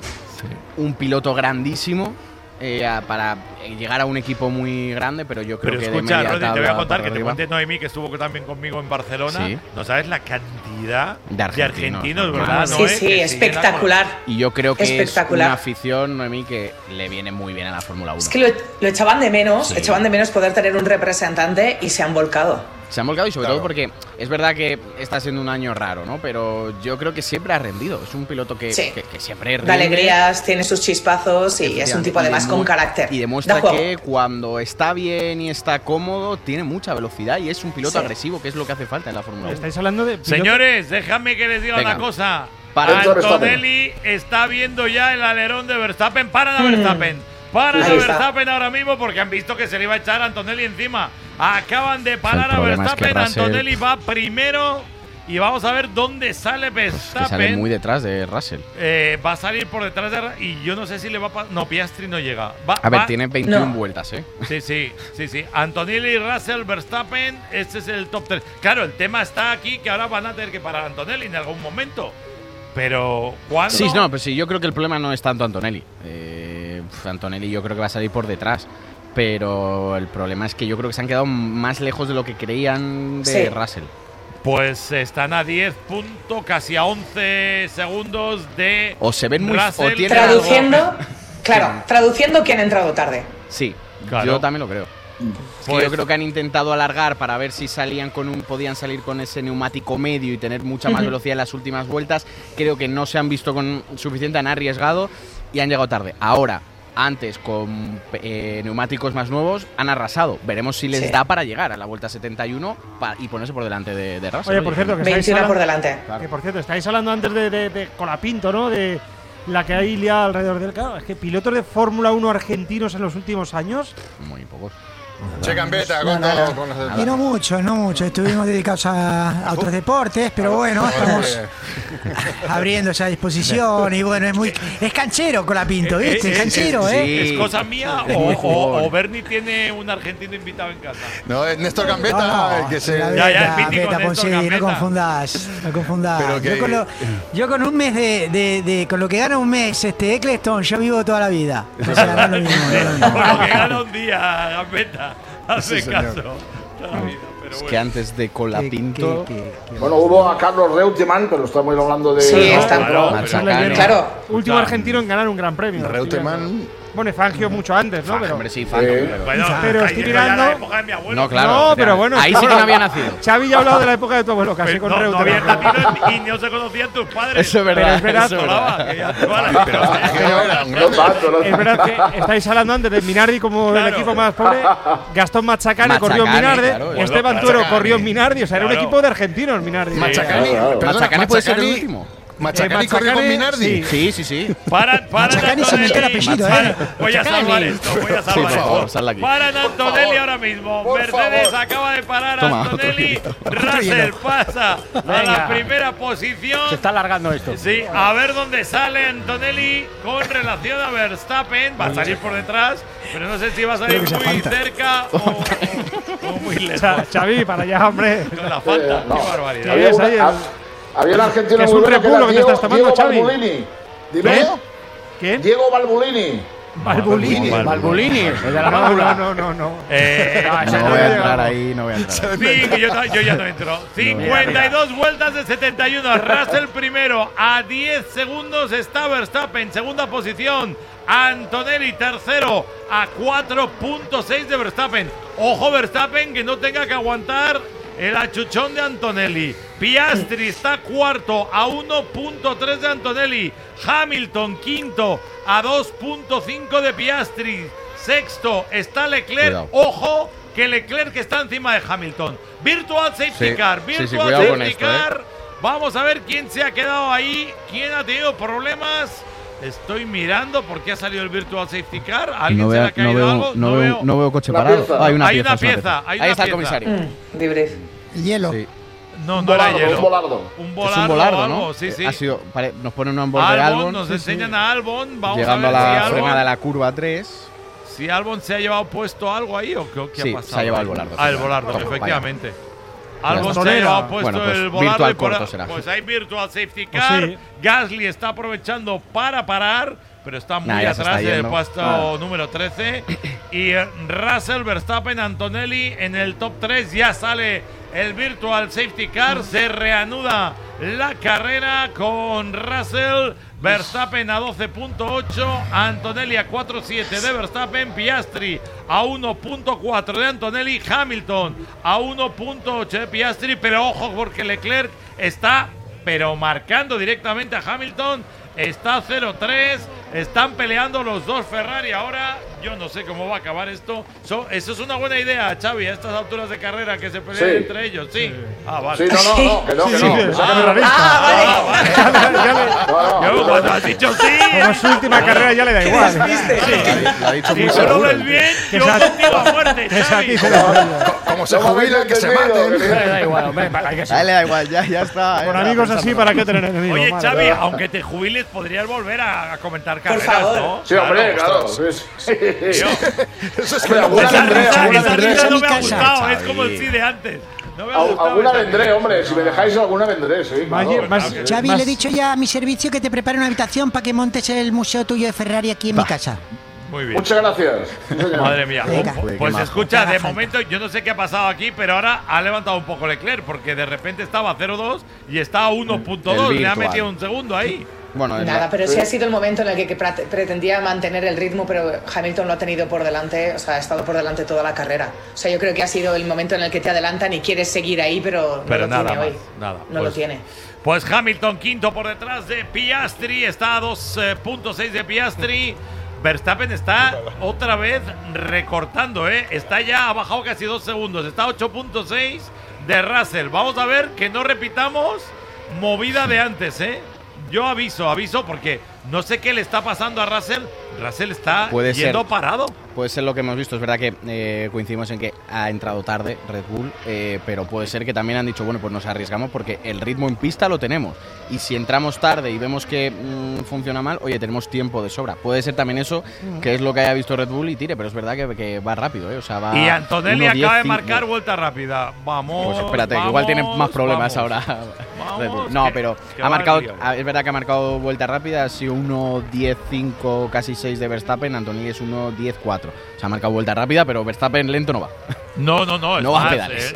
Speaker 4: un piloto grandísimo eh, a- para llegar a un equipo muy grande, pero yo creo
Speaker 3: Pero
Speaker 4: que
Speaker 3: escucha,
Speaker 4: de media
Speaker 3: Rodri, te voy a
Speaker 4: tabla
Speaker 3: contar
Speaker 4: para
Speaker 3: que te
Speaker 4: arriba.
Speaker 3: cuente Noemí, que estuvo también conmigo en Barcelona.
Speaker 4: Sí.
Speaker 3: No sabes la cantidad
Speaker 4: De
Speaker 3: de
Speaker 4: argentinos,
Speaker 3: argentinos,
Speaker 4: normal.
Speaker 3: ¿verdad?
Speaker 6: Sí,
Speaker 3: Noé?
Speaker 6: sí,
Speaker 3: Que siguen a-
Speaker 6: espectacular.
Speaker 4: Y yo creo que es
Speaker 6: Espectacular.
Speaker 4: una afición, Noemí, que le viene muy bien a la Fórmula uno.
Speaker 6: Es que lo, lo echaban de menos,
Speaker 4: Sí.
Speaker 6: echaban de menos poder tener un representante y se han volcado.
Speaker 4: Se han volcado y sobre
Speaker 5: Claro.
Speaker 4: todo porque es verdad que está siendo un año raro, ¿no? Pero yo creo que siempre ha rendido. Es un piloto que,
Speaker 6: Sí.
Speaker 4: que, que siempre rinde.
Speaker 6: Da alegrías, tiene sus chispazos y es un tipo
Speaker 4: Y
Speaker 6: además con
Speaker 4: demu-
Speaker 6: carácter.
Speaker 4: Y demuestra
Speaker 6: Da juego.
Speaker 4: que cuando está bien y está cómodo, tiene mucha velocidad y es un piloto
Speaker 6: Sí.
Speaker 4: agresivo, que es lo que hace falta en la Fórmula uno.
Speaker 2: Estáis hablando de. piloto-
Speaker 3: Señores, déjame que les diga
Speaker 4: Venga.
Speaker 3: una cosa.
Speaker 4: Para
Speaker 3: Antonelli está viendo ya el alerón de Verstappen. Paran a Verstappen. Paran a
Speaker 6: Ahí está.
Speaker 3: Verstappen ahora mismo porque han visto que se le iba a echar a Antonelli encima. Acaban de parar
Speaker 4: El
Speaker 3: a
Speaker 4: problema es que
Speaker 3: Verstappen.
Speaker 4: Russell-
Speaker 3: Antonelli va primero. Y vamos a ver dónde sale
Speaker 4: Que
Speaker 3: Verstappen.
Speaker 4: sale muy detrás de Russell.
Speaker 3: Eh, va a salir por detrás de Ra- y yo no sé si le va a pa- no, Piastri no llega. Va-
Speaker 4: A ver,
Speaker 3: va-
Speaker 4: tiene veintiuna
Speaker 6: No.
Speaker 4: vueltas, ¿eh?
Speaker 3: Sí, sí, sí, sí. Antonelli, Russell, Verstappen, este es el top tres. Claro, el tema está aquí que ahora van a tener que parar a Antonelli en algún momento. Pero ¿cuándo?
Speaker 4: Sí, no, pues sí, yo creo que el problema no es tanto Antonelli. Eh, pf, Antonelli yo creo que va a salir por detrás. Pero el problema es que yo creo que se han quedado más lejos de lo que creían de
Speaker 6: Sí.
Speaker 4: Russell.
Speaker 3: Pues están a diez puntos, casi a once segundos de
Speaker 4: O se ven muy- o
Speaker 3: Russell.
Speaker 4: tienen
Speaker 6: Traduciendo, claro, traduciendo que han entrado tarde.
Speaker 4: Sí,
Speaker 3: Claro.
Speaker 4: yo también lo creo. Pues yo creo que han intentado alargar para ver si salían con un, podían salir con ese neumático medio y tener mucha más velocidad en las últimas vueltas. Creo que no se han visto con suficiente, han arriesgado y han llegado tarde. Ahora, antes con eh, neumáticos más nuevos, han arrasado. Veremos si les
Speaker 6: Sí.
Speaker 4: da para llegar a la vuelta setenta y uno pa, y ponerse por delante de, de Russell.
Speaker 2: Oye, por cierto, que estáis
Speaker 6: veintiuno
Speaker 2: hablando,
Speaker 6: por delante.
Speaker 2: que por cierto, estáis hablando antes de, de, de Colapinto, ¿no? De la que hay liada alrededor del carro. Es que pilotos de Fórmula uno argentinos en los últimos años.
Speaker 4: Muy pocos.
Speaker 5: Che Gambetta,
Speaker 14: No,
Speaker 5: con
Speaker 14: no,
Speaker 5: todo.
Speaker 14: no.
Speaker 5: Con
Speaker 14: Y no mucho, no mucho. Estuvimos dedicados a, a otros deportes, pero bueno, estamos abriendo esa disposición y bueno, es muy es canchero Colapinto, ¿viste? Es canchero, ¿eh?
Speaker 3: ¿Es cosa mía
Speaker 14: Es
Speaker 3: o,
Speaker 14: muy
Speaker 3: o,
Speaker 14: jugón.
Speaker 3: o Bernie tiene un argentino invitado en casa?
Speaker 5: No, es Néstor Gambetta,
Speaker 14: No,
Speaker 5: el que se.
Speaker 14: la
Speaker 3: Ya, ya,
Speaker 14: Beta,
Speaker 3: el mítico
Speaker 14: Beta,
Speaker 3: Néstor
Speaker 14: Ponce, no
Speaker 3: Gambetta.
Speaker 14: confundas, no confundas.
Speaker 5: Pero que-
Speaker 14: Yo, con lo, yo con un mes de, de, de- con lo que gana un mes este Eccleston, yo vivo toda la vida. O sea, no es lo mismo, no es lo mismo.
Speaker 3: Por lo que gana un día, Gambetta. Hace
Speaker 5: Sí, señor.
Speaker 3: caso. Toda la vida, pero
Speaker 4: Es
Speaker 3: bueno.
Speaker 4: que antes de Colapinto.
Speaker 14: Qué- qué- qué-
Speaker 7: Bueno, hubo a Carlos Reutemann, pero estamos hablando de.
Speaker 6: Sí,
Speaker 7: no,
Speaker 6: está.
Speaker 3: Claro,
Speaker 4: Mazacane.
Speaker 6: Claro.
Speaker 2: Último argentino en ganar un gran premio.
Speaker 5: Reutemann.
Speaker 2: Bueno, y Fangio mucho antes, ¿no? Pero,
Speaker 4: Hombre, sí, Fangio, pero-
Speaker 3: Bueno,
Speaker 2: Pero
Speaker 3: está
Speaker 2: estoy
Speaker 3: yendo ya
Speaker 2: mirando-
Speaker 3: la época de mi abuelo.
Speaker 4: No, claro.
Speaker 2: no,
Speaker 4: o sea,
Speaker 2: pero bueno.
Speaker 4: ahí
Speaker 2: está-
Speaker 4: sí que no había nacido.
Speaker 2: Xavi ya ha hablado de la época de tu abuelo, casi
Speaker 3: Pero
Speaker 2: con
Speaker 3: no, no
Speaker 2: Reutemann.
Speaker 3: había nacido y no se conocían tus padres.
Speaker 4: Eso es verdad,
Speaker 3: Pero es verdad,
Speaker 4: eso es
Speaker 3: Solaba,
Speaker 4: verdad.
Speaker 3: que ya te vale.
Speaker 5: Pero Fangio era un
Speaker 7: No
Speaker 5: grande.
Speaker 7: tanto, no
Speaker 2: Es verdad que estáis hablando antes de Minardi como
Speaker 3: Claro.
Speaker 2: el equipo más pobre. Gastón Mazacane corrió en
Speaker 4: Mazacane,
Speaker 2: Minardi.
Speaker 4: claro.
Speaker 2: Esteban
Speaker 3: Bueno,
Speaker 2: Tuero
Speaker 5: Mazacane.
Speaker 2: corrió en Minardi. O sea, era un
Speaker 3: Claro.
Speaker 2: equipo de argentinos, Minardi.
Speaker 5: Machacani.
Speaker 7: Claro, claro.
Speaker 5: Perdona,
Speaker 4: Mazacane puede ser el
Speaker 5: Machacani-
Speaker 4: último.
Speaker 5: Machacani
Speaker 2: Eh,
Speaker 5: corrió con
Speaker 2: Machacane,
Speaker 5: Minardi.
Speaker 2: sí.
Speaker 4: Sí, sí, sí.
Speaker 3: Para, para
Speaker 14: Machacani se metió el apellido, ¿eh?
Speaker 3: Voy a salvar esto, voy a salvar
Speaker 4: Sí, por
Speaker 3: esto.
Speaker 4: favor, salla aquí.
Speaker 3: Paran Antonelli
Speaker 7: favor.
Speaker 3: ahora mismo.
Speaker 7: Por
Speaker 3: Mercedes
Speaker 7: favor.
Speaker 3: acaba de parar a
Speaker 4: Toma, otro
Speaker 3: Antonelli.
Speaker 4: hielo.
Speaker 3: Russell pasa a la
Speaker 19: Venga.
Speaker 3: primera posición.
Speaker 19: Se está alargando esto.
Speaker 3: Sí, a ver dónde sale Antonelli con relación a Verstappen. Va a salir por detrás, pero no sé si va a salir
Speaker 14: Creo que se
Speaker 3: muy
Speaker 14: falta.
Speaker 3: cerca o, o muy lejos.
Speaker 2: Cha- Xavi, para allá, hombre.
Speaker 3: Con la falta,
Speaker 7: Eh, no.
Speaker 3: qué barbaridad.
Speaker 2: ¿Qué es ahí?
Speaker 7: Había, había un argentino
Speaker 2: Que es
Speaker 7: muy
Speaker 2: un
Speaker 7: bueno
Speaker 2: Red Bull
Speaker 7: era
Speaker 2: lo que te
Speaker 7: Diego,
Speaker 2: estás tomando,
Speaker 7: Diego
Speaker 2: Xavi.
Speaker 7: Balbulini. Dime.
Speaker 2: ¿Quién? ¿Quién?
Speaker 7: Diego Balbulini.
Speaker 2: Balbulini.
Speaker 19: Balbulini, el de la
Speaker 2: No,
Speaker 19: válvula.
Speaker 2: no, no, no, no.
Speaker 3: Eh,
Speaker 19: Ah, ese
Speaker 4: No
Speaker 19: no
Speaker 4: voy a
Speaker 19: había
Speaker 4: entrar
Speaker 19: llegado.
Speaker 4: ahí, no voy a entrar.
Speaker 3: Sí, yo, no- yo ya no entro. cincuenta y dos vueltas de setenta y uno. Russell primero. A diez segundos está Verstappen. Segunda posición. Antonelli tercero. A cuatro punto seis de Verstappen. Ojo Verstappen que no tenga que aguantar el achuchón de Antonelli. Piastri está cuarto a uno punto tres de Antonelli. Hamilton quinto a dos punto cinco de Piastri. Sexto está Leclerc.
Speaker 4: Cuidado.
Speaker 3: Ojo que Leclerc está encima de Hamilton. Virtual Safety
Speaker 4: Sí,
Speaker 3: Car.
Speaker 4: sí, sí,
Speaker 3: Virtual
Speaker 4: cuidado con
Speaker 3: Safety
Speaker 4: esto,
Speaker 3: Car. Vamos a ver quién se ha quedado ahí. ¿Quién ha tenido problemas? Estoy mirando por qué ha salido el Virtual Safety Car. ¿A ¿Alguien
Speaker 4: No
Speaker 3: se le
Speaker 4: veo,
Speaker 3: ha caído
Speaker 4: no, veo,
Speaker 3: algo?
Speaker 4: no, veo, no veo coche
Speaker 7: Una
Speaker 4: parado.
Speaker 7: pieza.
Speaker 4: Ah, hay una
Speaker 3: Hay
Speaker 4: pieza.
Speaker 3: una
Speaker 4: es una
Speaker 3: pieza, hay
Speaker 4: Ahí
Speaker 3: una
Speaker 4: está el
Speaker 3: pieza.
Speaker 4: comisario.
Speaker 6: Mm, debrief.
Speaker 14: El hielo.
Speaker 4: Sí.
Speaker 3: No,
Speaker 7: Un
Speaker 3: no era
Speaker 7: volardo,
Speaker 3: hielo.
Speaker 7: un volardo.
Speaker 3: Un
Speaker 4: Es
Speaker 3: volardo,
Speaker 4: un volardo,
Speaker 3: o
Speaker 4: ¿no?
Speaker 3: algo, sí, sí.
Speaker 4: Ha sido, pare- nos ponen un onboard de
Speaker 3: Albon,
Speaker 4: Albon.
Speaker 3: nos
Speaker 4: sí, sí.
Speaker 3: enseñan a Albon. Vamos
Speaker 4: Llegando
Speaker 3: a
Speaker 4: a
Speaker 3: ver
Speaker 4: la
Speaker 3: si Albon,
Speaker 4: frenada de la curva tres.
Speaker 3: si Albon se ha llevado puesto algo ahí o qué, qué
Speaker 4: Sí,
Speaker 3: ha pasado.
Speaker 4: se ha llevado
Speaker 3: ahí.
Speaker 4: el volardo,
Speaker 3: Ah, el
Speaker 4: sí.
Speaker 3: volardo,
Speaker 4: Toma,
Speaker 3: efectivamente.
Speaker 4: Ya
Speaker 3: Albon
Speaker 4: está.
Speaker 3: se ha llevado puesto
Speaker 4: Bueno, pues,
Speaker 3: el volardo.
Speaker 4: virtual
Speaker 3: y por-
Speaker 4: corto será.
Speaker 3: Pues hay Virtual Safety
Speaker 2: Pues
Speaker 3: Car.
Speaker 2: sí.
Speaker 3: Gasly está aprovechando para parar, pero está muy
Speaker 4: Nah, ya se
Speaker 3: atrás
Speaker 4: está
Speaker 3: del
Speaker 4: yendo.
Speaker 3: puesto
Speaker 4: Ah.
Speaker 3: número trece. Y eh, Russell, Verstappen, Antonelli en el top tres. Ya sale el Virtual Safety Car. Se reanuda la carrera con Russell. Verstappen a doce punto ocho, Antonelli a cuatro punto siete de Verstappen, Piastri a uno punto cuatro de Antonelli, Hamilton a uno punto ocho de Piastri, pero ojo porque Leclerc está pero marcando directamente a Hamilton, está cero tres, están peleando los dos Ferrari ahora. Yo no sé cómo va a acabar esto. So, eso es una buena idea, Xavi, a estas alturas de carrera que se peleen
Speaker 7: Sí.
Speaker 3: entre ellos. Sí. Ah, vale.
Speaker 7: Sí, no, no, no, que no, que
Speaker 2: Sí,
Speaker 7: no.
Speaker 2: sí,
Speaker 7: que
Speaker 2: sácame
Speaker 7: no.
Speaker 2: la lista.
Speaker 3: Ah, vale.
Speaker 2: Ya le- ya le-
Speaker 7: No, no.
Speaker 3: Yo cuando has dicho sí.
Speaker 2: Como su última carrera ya le da igual.
Speaker 4: Lo ha dicho
Speaker 3: Si
Speaker 4: muy
Speaker 3: tú lo
Speaker 4: seguro.
Speaker 3: ves bien,
Speaker 2: Que
Speaker 3: yo
Speaker 2: sa-
Speaker 3: contigo a muerte,
Speaker 2: Que
Speaker 3: Xavi.
Speaker 2: aquí se le
Speaker 5: Como se
Speaker 7: No me
Speaker 5: jubila,
Speaker 7: habéis
Speaker 5: que se
Speaker 7: entendido,
Speaker 5: maten.
Speaker 7: que
Speaker 19: Le da igual, hombre, hay que
Speaker 4: A él le da igual, ya, ya está.
Speaker 2: Con
Speaker 4: ya
Speaker 2: amigos
Speaker 4: está
Speaker 2: así,
Speaker 4: pensando.
Speaker 2: ¿para qué tener enemigos?
Speaker 3: Oye,
Speaker 2: Madre
Speaker 3: Xavi,
Speaker 2: mía.
Speaker 3: aunque te jubiles, podrías volver a, a comentar carreras,
Speaker 6: favor.
Speaker 3: ¿no?
Speaker 7: Sí, hombre, claro.
Speaker 5: ostras.
Speaker 7: Sí, sí.
Speaker 3: Tío,
Speaker 5: Eso es
Speaker 7: Hombre,
Speaker 5: que
Speaker 7: alguna
Speaker 3: esa
Speaker 7: vendré,
Speaker 3: risa,
Speaker 7: alguna
Speaker 3: esa
Speaker 7: vendré.
Speaker 3: risa no me ha
Speaker 14: Casa.
Speaker 3: gustado, es
Speaker 4: Xavi.
Speaker 3: como el sí de antes. No me ha
Speaker 7: Al-
Speaker 3: gustado
Speaker 7: Alguna
Speaker 3: esa
Speaker 7: vendré,
Speaker 3: risa.
Speaker 7: hombre. Si me dejáis alguna vendré, sí.
Speaker 2: Más-
Speaker 7: claro.
Speaker 2: más-
Speaker 1: Xavi,
Speaker 2: más-
Speaker 1: le he dicho ya a mi servicio que te prepare una habitación para que montes el museo tuyo de Ferrari aquí en mi casa.
Speaker 3: Muy bien.
Speaker 7: Muchas gracias. Sí, señor.
Speaker 3: Madre mía.
Speaker 1: Venga.
Speaker 3: Pues
Speaker 4: Qué majo.
Speaker 3: escucha,
Speaker 1: Haga
Speaker 3: de
Speaker 1: falta.
Speaker 3: momento yo no sé qué ha pasado aquí, pero ahora ha levantado un poco Leclerc, porque de repente estaba a cero dos y está a uno punto dos.
Speaker 4: El
Speaker 3: Le ha
Speaker 4: virtual.
Speaker 3: metido un segundo ahí.
Speaker 4: Bueno, es
Speaker 6: Nada,
Speaker 4: la-
Speaker 6: pero sí ha sido el momento en el que, que pre- pretendía mantener el ritmo, pero Hamilton lo ha tenido por delante, o sea, ha estado por delante toda la carrera. O sea, yo creo que ha sido el momento en el que te adelantan y quieres seguir ahí, pero,
Speaker 3: Pero
Speaker 6: no lo
Speaker 3: nada
Speaker 6: tiene
Speaker 3: más,
Speaker 6: hoy.
Speaker 3: nada.
Speaker 6: No
Speaker 3: Pues-
Speaker 6: lo tiene.
Speaker 3: Pues Hamilton quinto por detrás de Piastri, está a dos punto seis de Piastri. Verstappen está otra vez recortando, ¿eh? Está ya, ha bajado casi dos segundos, está a ocho punto seis de Russell. Vamos a ver que no repitamos movida de antes, ¿eh? Yo aviso, aviso, porque no sé qué le está pasando a Russell. Russell está
Speaker 4: Puede
Speaker 3: yendo
Speaker 4: ser.
Speaker 3: parado.
Speaker 4: Puede ser lo que hemos visto. Es verdad que eh, coincidimos en que ha entrado tarde Red Bull, eh, pero puede ser que también han dicho, bueno, pues nos arriesgamos porque el ritmo en pista lo tenemos. Y si entramos tarde y vemos que mmm, funciona mal, oye, tenemos tiempo de sobra. Puede ser también eso, que es lo que haya visto Red Bull y tire, pero es verdad que, que va rápido, ¿eh? O sea, va
Speaker 3: Y Antonelli
Speaker 4: uno diez,
Speaker 3: acaba de
Speaker 4: cinco.
Speaker 3: marcar vuelta rápida. Vamos.
Speaker 4: Pues espérate, que
Speaker 3: vamos,
Speaker 4: igual tiene más problemas
Speaker 3: vamos.
Speaker 4: ahora.
Speaker 3: Vamos,
Speaker 4: Red Bull. No,
Speaker 3: que-
Speaker 4: pero
Speaker 3: que
Speaker 4: ha
Speaker 3: va
Speaker 4: marcado,
Speaker 3: lío.
Speaker 4: ha- es verdad que ha marcado vuelta rápida, ha sido uno diez cinco, casi seis de Verstappen, Antonelli es uno diez cuatro. O sea, ha marcado vuelta rápida, pero Verstappen lento no va.
Speaker 3: No, no, no. es
Speaker 4: No va a
Speaker 3: más,
Speaker 4: pedales.